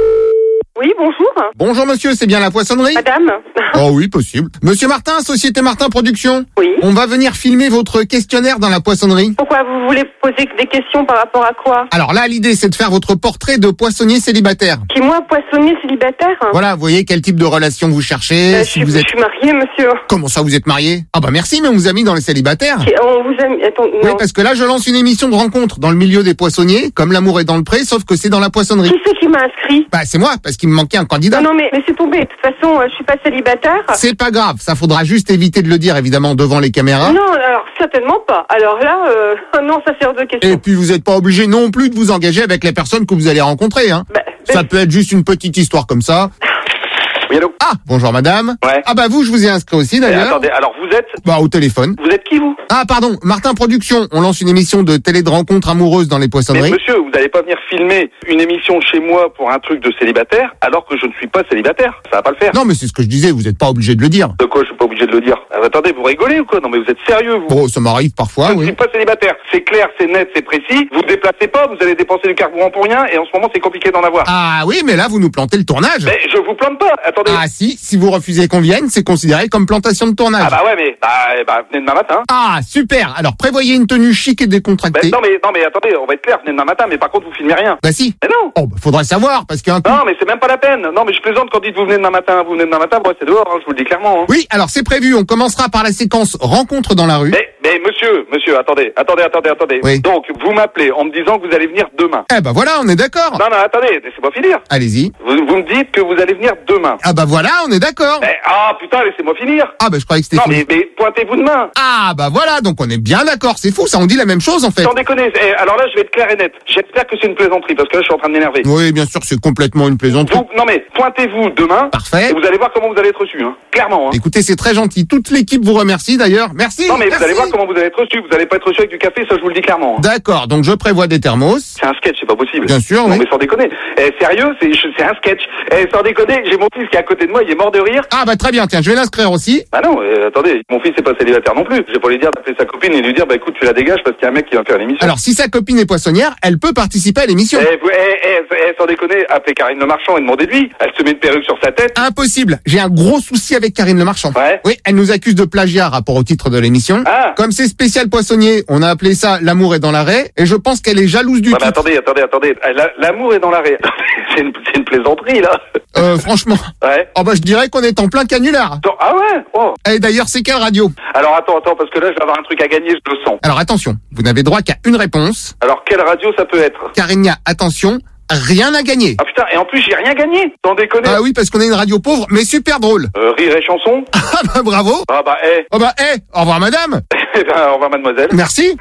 Oui, bonjour. Bonjour monsieur, c'est bien la poissonnerie? Madame. Oh oui, possible. Monsieur Martin, Société Martin Production. Oui. On va venir filmer votre questionnaire dans la poissonnerie. Pourquoi vous voulez poser des questions par rapport à quoi? Alors là, l'idée, c'est de faire votre portrait de poissonnier célibataire. Qui, moi, poissonnier célibataire? Voilà, vous voyez quel type de relation vous cherchez. Euh, si je, vous suis, êtes... je suis mariée, monsieur. Comment ça, vous êtes marié? Ah bah merci, mais on vous a mis dans les célibataires. Qui- On vous a mis... Attends, non. Oui, parce que là, je lance une émission de rencontre dans le milieu des poissonniers, comme l'amour est dans le pré, sauf que c'est dans la poissonnerie. Qui c'est qui m'a inscrit? Bah c'est moi, parce qu'il me manquait un candidat. Non, non, mais, mais c'est tombé. De toute façon, euh, je suis pas célibataire. C'est pas grave, ça faudra juste éviter de le dire, évidemment, devant les caméras. Non, alors certainement pas. Alors là, euh, non, ça sert de question. Et puis vous n'êtes pas obligé non plus de vous engager avec les personnes que vous allez rencontrer, hein. Bah, Ça peut être juste une petite histoire comme ça. Oui, allô? Ah, bonjour madame. Ouais. Ah bah vous, je vous ai inscrit aussi Eh, d'ailleurs. attendez, alors vous êtes... Bah au téléphone. Vous êtes qui, vous? Ah pardon, Martin Production. On lance une émission de télé de rencontres amoureuses dans les Mais poissonneries. monsieur, vous n'allez pas venir filmer une émission chez moi pour un truc de célibataire alors que je ne suis pas célibataire. Ça va pas le faire. Non mais c'est ce que je disais, vous n'êtes pas obligé de le dire. De quoi je suis pas obligé de le dire? Ah, attendez, vous rigolez ou quoi? Non mais vous êtes sérieux, vous? Bon, ça m'arrive parfois, Je ne oui. suis pas célibataire. C'est clair, c'est net, c'est précis. Vous ne déplacez pas, vous allez dépenser du carburant pour rien et en ce moment c'est compliqué d'en avoir. Ah oui, mais là vous nous plantez le tournage. Mais je vous plante pas. Attendez. Ah si, si vous refusez qu'on vienne, c'est considéré comme plantation de tournage. Ah bah ouais, mais bah, eh bah venez demain matin. Ah, super. Alors prévoyez une tenue chic et Bah, décontractée. non mais non mais attendez, on va être clair, venez demain matin, mais par contre vous filmez rien. Bah si. Mais non. Oh, bah, faudrait savoir parce qu'un coup... Non mais c'est même pas la peine. Non mais je plaisante quand dites vous venez demain matin, vous venez demain matin, moi c'est dehors, hein, je vous le dis clairement. Hein. Oui, alors c'est prévu. On commencera par la séquence rencontre dans la rue. Mais, mais monsieur, monsieur, attendez, attendez, attendez, attendez. Oui. Donc vous m'appelez en me disant que vous allez venir demain. Eh bah voilà, on est d'accord. Non non, attendez, laissez-moi finir. Allez-y. Vous, vous me dites que vous allez venir demain. Ah bah voilà, on est d'accord. Mais, ah putain, laissez-moi finir. Ah bah je croyais que c'était Non fini. mais, mais pointez-vous demain. Ah bah voilà, donc on est bien d'accord. C'est fou, ça on dit la même chose en fait. Sans déconner. Eh, alors là, je vais être clair et net. J'espère que c'est une plaisanterie parce que là, je suis en train de m'énerver. Oui, bien sûr, c'est complètement une plaisanterie. Vous, non mais pointez-vous demain. Parfait. Et vous allez voir comment vous allez être reçu, hein. Clairement. Hein. Écoutez, c'est très gentil. Toute l'équipe vous remercie d'ailleurs. Merci. Non mais merci. vous allez voir comment vous allez être reçu. Vous allez pas être reçu avec du café, ça je vous le dis clairement. Hein. D'accord, donc je prévois des thermos. C'est un sketch, c'est pas possible. Bien sûr, Non oui. mais sans déconner. Eh, sérieux, c'est c'est un sketch. Eh, sans déconner, j'ai mon fils qui est à côté de moi, il est mort de rire. Ah bah très bien, tiens, je vais l'inscrire aussi. Bah non, euh, attendez, mon fils est pas célibataire non plus. Je vais pas lui dire d'appeler sa copine et lui dire bah écoute tu la dégages parce qu'il y a un mec qui va faire l'émission. Alors si sa copine est poissonnière, elle peut participer à l'émission. Eh, vous- eh, eh, eh, sans déconner, appelez Karine Le Marchand et demandez-lui. Elle se met une perruque sur sa tête. Impossible. J'ai un gros souci avec Karine Le Marchand. Ouais. Oui, elle nous accuse de plagiat rapport au titre de l'émission. Ah. Comme c'est spécial poissonnier, on a appelé ça L'amour est dans l'arrêt. Et je pense qu'elle est jalouse du Ouais, mais titre. attendez, attendez, attendez. Eh, la- L'amour est dans l'arrêt. c'est une, c'est une plaisanterie là. Euh, franchement. Ouais. Oh bah je dirais qu'on est en plein canular. Attends, ah ouais. Oh. Et d'ailleurs, c'est quelle radio? Alors attends, attends, parce que là je vais avoir un truc à gagner, je le sens. Alors attention, vous n'avez droit qu'à une réponse. Alors quelle radio ça peut être? Car il n'y a, attention, rien à gagner. Ah putain, et en plus j'ai rien gagné. Sans déconner. Ah oui, parce qu'on est une radio pauvre, mais super drôle. Euh, rire et chanson. Ah bah bravo. Ah bah eh. Oh bah eh, au revoir madame. Eh ben, au revoir mademoiselle. Merci.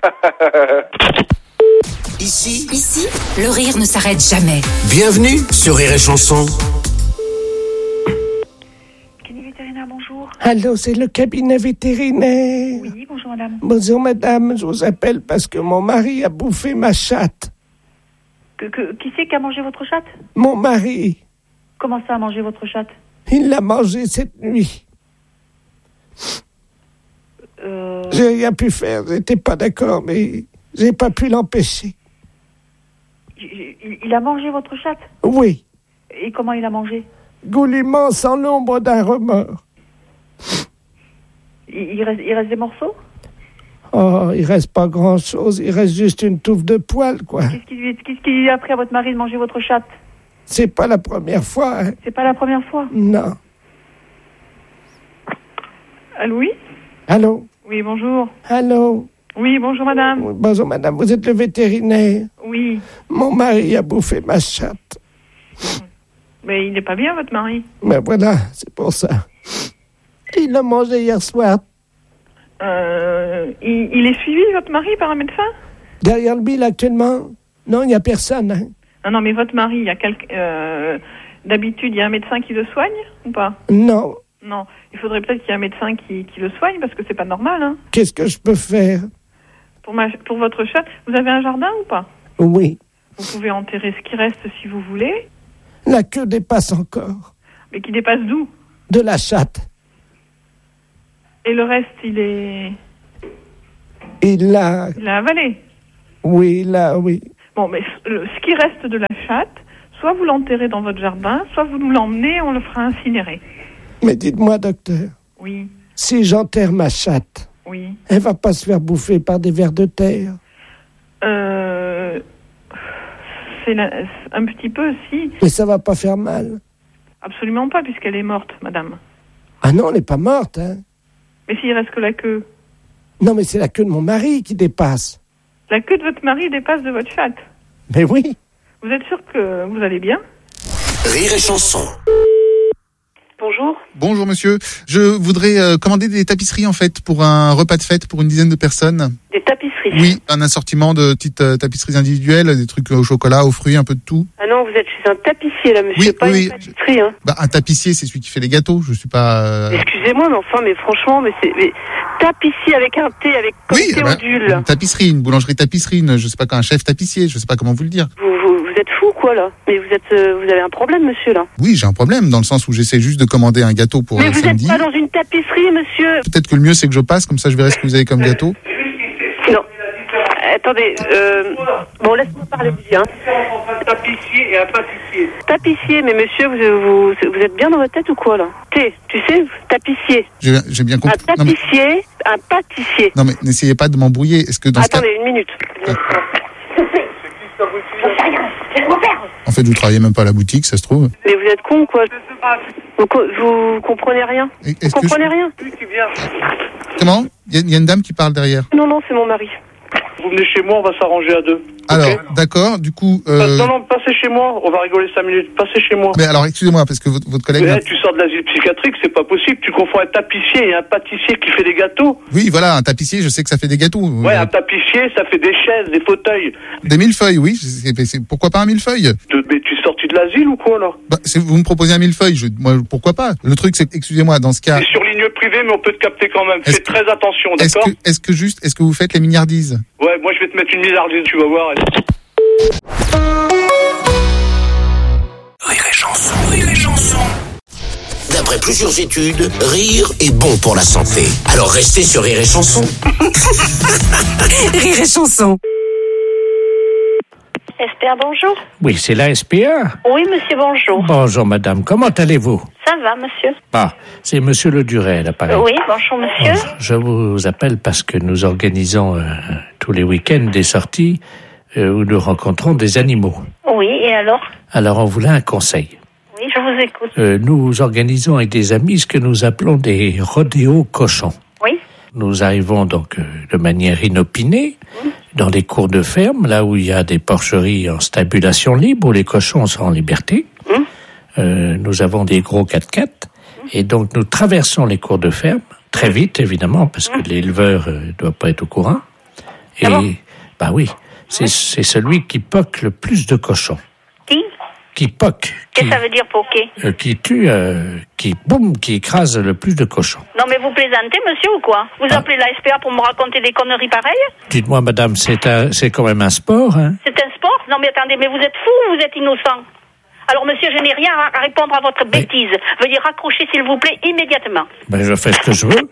Ici, Ici, le rire ne s'arrête jamais. bienvenue sur Rire et Chanson. Cabinet vétérinaire, bonjour. Allô, c'est le cabinet vétérinaire. Oui, bonjour madame. Bonjour madame, je vous appelle parce que mon mari a bouffé ma chatte. Que, que, qui c'est qui a mangé votre chatte? Mon mari, Comment ça a mangé votre chatte? il l'a mangé cette nuit. Euh... J'ai rien pu faire, j'étais pas d'accord, mais j'ai pas pu l'empêcher. Il, il a mangé votre chatte? Oui, Et comment il a mangé? goulûment sans l'ombre d'un remords. il, il, reste, il reste des morceaux? Oh, il reste pas grand-chose, il reste juste une touffe de poils, quoi. Qu'est-ce qui, lui- qu'est-ce qui lui a pris à votre mari de manger votre chatte? C'est pas la première fois, hein. C'est pas la première fois. Non. Allô, oui? Allô? Oui, bonjour. Allô? Oui, bonjour madame. Oui, bonjour madame, vous êtes le vétérinaire? Oui. Mon mari a bouffé ma chatte. Mais il n'est pas bien, votre mari. Ben voilà, c'est pour ça. Il l'a mangé hier soir. Euh, il, il est suivi, votre mari, par un médecin? Derrière le bille, actuellement? Non, il n'y a personne. Hein. Ah non, mais votre mari, il y a quelqu'un... Euh, d'habitude, il y a un médecin qui le soigne, ou pas? Non. Non, il faudrait peut-être qu'il y ait un médecin qui, qui le soigne, parce que c'est pas normal, hein. Qu'est-ce que je peux faire? Pour, ma, pour votre chatte, vous avez un jardin ou pas? Oui. Vous pouvez enterrer ce qui reste si vous voulez. La queue dépasse encore. Mais qui dépasse d'où? De la chatte. Et le reste, il est... Il l'a... Il l'a avalé? Oui, là, oui. Bon, mais le, ce qui reste de la chatte, soit vous l'enterrez dans votre jardin, soit vous nous l'emmenez, on le fera incinérer. Mais dites-moi, docteur. Oui. Si j'enterre ma chatte, oui. Elle va pas se faire bouffer par des vers de terre? Euh... C'est la, un petit peu, si. Mais ça va pas faire mal? Absolument pas, puisqu'elle est morte, madame. Ah non, elle n'est pas morte, hein. Mais s'il reste que la queue? Non, mais c'est la queue de mon mari qui dépasse. La queue de votre mari dépasse de votre chatte? Mais oui. Vous êtes sûr que vous allez bien? Rire et chanson. Bonjour. Bonjour monsieur, je voudrais euh, commander des tapisseries en fait pour un repas de fête pour une dizaine de personnes. Des tapisseries? Oui, un assortiment de petites euh, tapisseries individuelles, des trucs au chocolat, aux fruits, un peu de tout. Ah non, vous êtes chez un tapissier là, monsieur, oui, pas oui, une tapisserie. Hein. Bah, un tapissier, c'est celui qui fait les gâteaux, je suis pas... Euh... Excusez-moi, mais enfin, mais franchement, mais c'est... Mais... Tapissier avec un T, avec oui, Théodule. Bah, une tapisserie, une boulangerie tapisserie, une, je sais pas quoi, un chef tapissier, je sais pas comment vous le dire. Vous, vous, vous êtes fou quoi là? Mais vous êtes, euh, vous avez un problème monsieur là? Oui, j'ai un problème dans le sens où j'essaie juste de commander un gâteau pour mais euh, vous samedi. Mais vous n'êtes pas dans une tapisserie monsieur? Peut-être que le mieux c'est que je passe, comme ça je verrai ce que vous avez comme gâteau. Non. Attendez, euh... bon laisse-moi parler aussi hein. Un tapissier et un pâtissier. Tapissier, mais monsieur, vous, vous, vous êtes bien dans votre tête ou quoi là? T, tu sais, tapissier. J'ai, j'ai bien compris. Un tapissier, non, mais... un pâtissier. Non mais n'essayez pas de m'embrouiller. Est-ce que dans Attendez, ce cas... une minute. Ah. En fait, vous travaillez même pas à la boutique, ça se trouve. Mais vous êtes con, quoi. Vous, vous comprenez rien? Est-ce Vous comprenez je... rien? Comment? Il y, y a une dame qui parle derrière. Non, non, c'est mon mari. Vous venez chez moi, on va s'arranger à deux. Alors, okay. D'accord, du coup... Euh... Non, non, passez chez moi, on va rigoler cinq minutes. Passez chez moi. Mais alors, excusez-moi, parce que votre, votre collègue... Mais, tu sors de l'asile psychiatrique, c'est pas possible. Tu confonds un tapissier et un pâtissier qui fait des gâteaux. Oui, voilà, un tapissier, je sais que ça fait des gâteaux. Ouais, euh... un tapissier, ça fait des chaises, des fauteuils. Des millefeuilles, oui. C'est, c'est, pourquoi pas un millefeuille? Mais tu es sorti de l'asile ou quoi, là? Bah, c'est, vous me proposez un millefeuille, je, moi, pourquoi pas? Le truc, c'est, excusez-moi, dans ce cas... C'est sur ligne privée, mais on peut te capter quand même. Fais que... très attention, d'accord? Est-ce que, est-ce que juste, est-ce que vous faites les milliardises? Ouais, moi je vais te mettre une milliardise, tu vas voir. Rire et chanson, rire et chanson. D'après plusieurs études, rire est bon pour la santé. Alors restez sur Rire et chanson. Rire et chanson. S P A, bonjour. Oui, c'est la S P A. Oui, monsieur, bonjour. Bonjour, madame. Comment allez-vous? Ça va, monsieur. Ah, c'est monsieur Le Duret, là, pareil. Oui, bonjour, monsieur. Bonjour. Je vous appelle parce que nous organisons euh, tous les week-ends des sorties euh, où nous rencontrons des animaux. Oui, et alors? Alors, on voulait un conseil. Oui, je vous écoute. Euh, nous organisons avec des amis ce que nous appelons des rodéos cochons. Oui. Nous arrivons donc euh, de manière inopinée mmh. dans les cours de ferme, là où il y a des porcheries en stabulation libre, où les cochons sont en liberté. Mmh. Euh, nous avons des gros quatre-quatre, mmh. et donc nous traversons les cours de ferme, très vite évidemment, parce que mmh. l'éleveur ne euh, doit pas être au courant. Et, ah bon? Bah oui, c'est, oui. c'est celui qui poque le plus de cochons. Qui? Qui poque. Qu'est-ce que ça veut dire poquer? euh, Qui tue, euh, qui boum, qui écrase le plus de cochons. Non mais vous plaisantez, monsieur, ou quoi? Vous ah. appelez la S P A pour me raconter des conneries pareilles? Dites-moi, madame, c'est, un, c'est quand même un sport, hein? C'est un sport? Non mais attendez, mais vous êtes fou ou vous êtes innocent? Alors monsieur, je n'ai rien à répondre à votre mais... bêtise. Veuillez raccrocher, s'il vous plaît, immédiatement. Ben, je fais ce que je veux.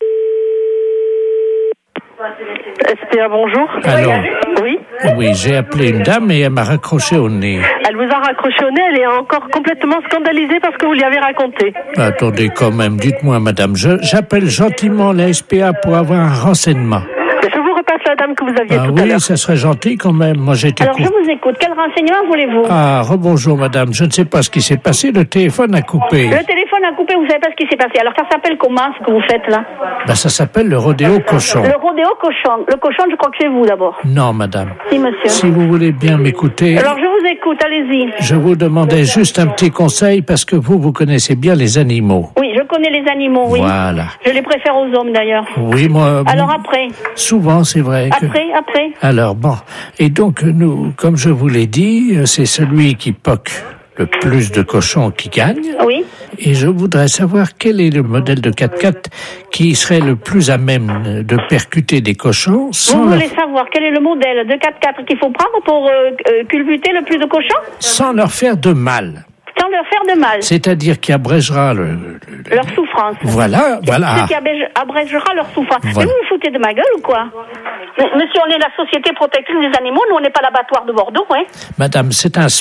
S P A, bonjour. Allô? Oui. Oui, j'ai appelé une dame et elle m'a raccroché au nez. Elle vous a raccroché au nez, elle est encore complètement scandalisée parce que vous lui avez raconté. Attendez quand même, dites-moi madame, je, j'appelle gentiment la S P A pour avoir un renseignement. Je vous repasse la dame madame que vous aviez Ah tout à oui, l'heure. ça serait gentil quand même. Moi, j'ai été Alors, cou- je vous écoute. Quel renseignement voulez-vous? Ah, rebonjour madame. Je ne sais pas ce qui s'est passé. Le téléphone a coupé. Le téléphone a coupé, vous savez pas ce qui s'est passé. Alors, ça s'appelle comment, ce que vous faites, là? Ben, ça s'appelle le rodéo cochon. Le rodéo cochon. Le cochon, je crois que c'est vous, d'abord. Non, madame. Si, monsieur. Si vous voulez bien m'écouter, Alors, je vous écoute, allez-y. je vous demandais juste un petit conseil parce que vous, vous connaissez bien les animaux. Oui, je connais les animaux, oui. Voilà. Je les préfère aux hommes, d'ailleurs. Oui, moi. Alors, après? Souvent, c'est vrai que. Après, après? Alors, bon. Et donc, nous, comme je vous l'ai dit, c'est celui qui poque le plus de cochons qui gagne. Oui. Et je voudrais savoir quel est le modèle de quatre-quatre qui serait le plus à même de percuter des cochons sans Vous leur, voulez savoir quel est le modèle de quatre-quatre qu'il faut prendre pour euh, euh, culbuter le plus de cochons? sans leur faire de mal. Sans leur faire de mal. C'est-à-dire qui abrégera le... le- Leur souffrance. Voilà, voilà. Ce qui abège- abrégera leur souffrance. Voilà. Mais vous vous foutez de ma gueule ou quoi? Mais, monsieur, on est la Société protectrice des animaux, nous on n'est pas l'abattoir de Bordeaux, hein? Madame, c'est un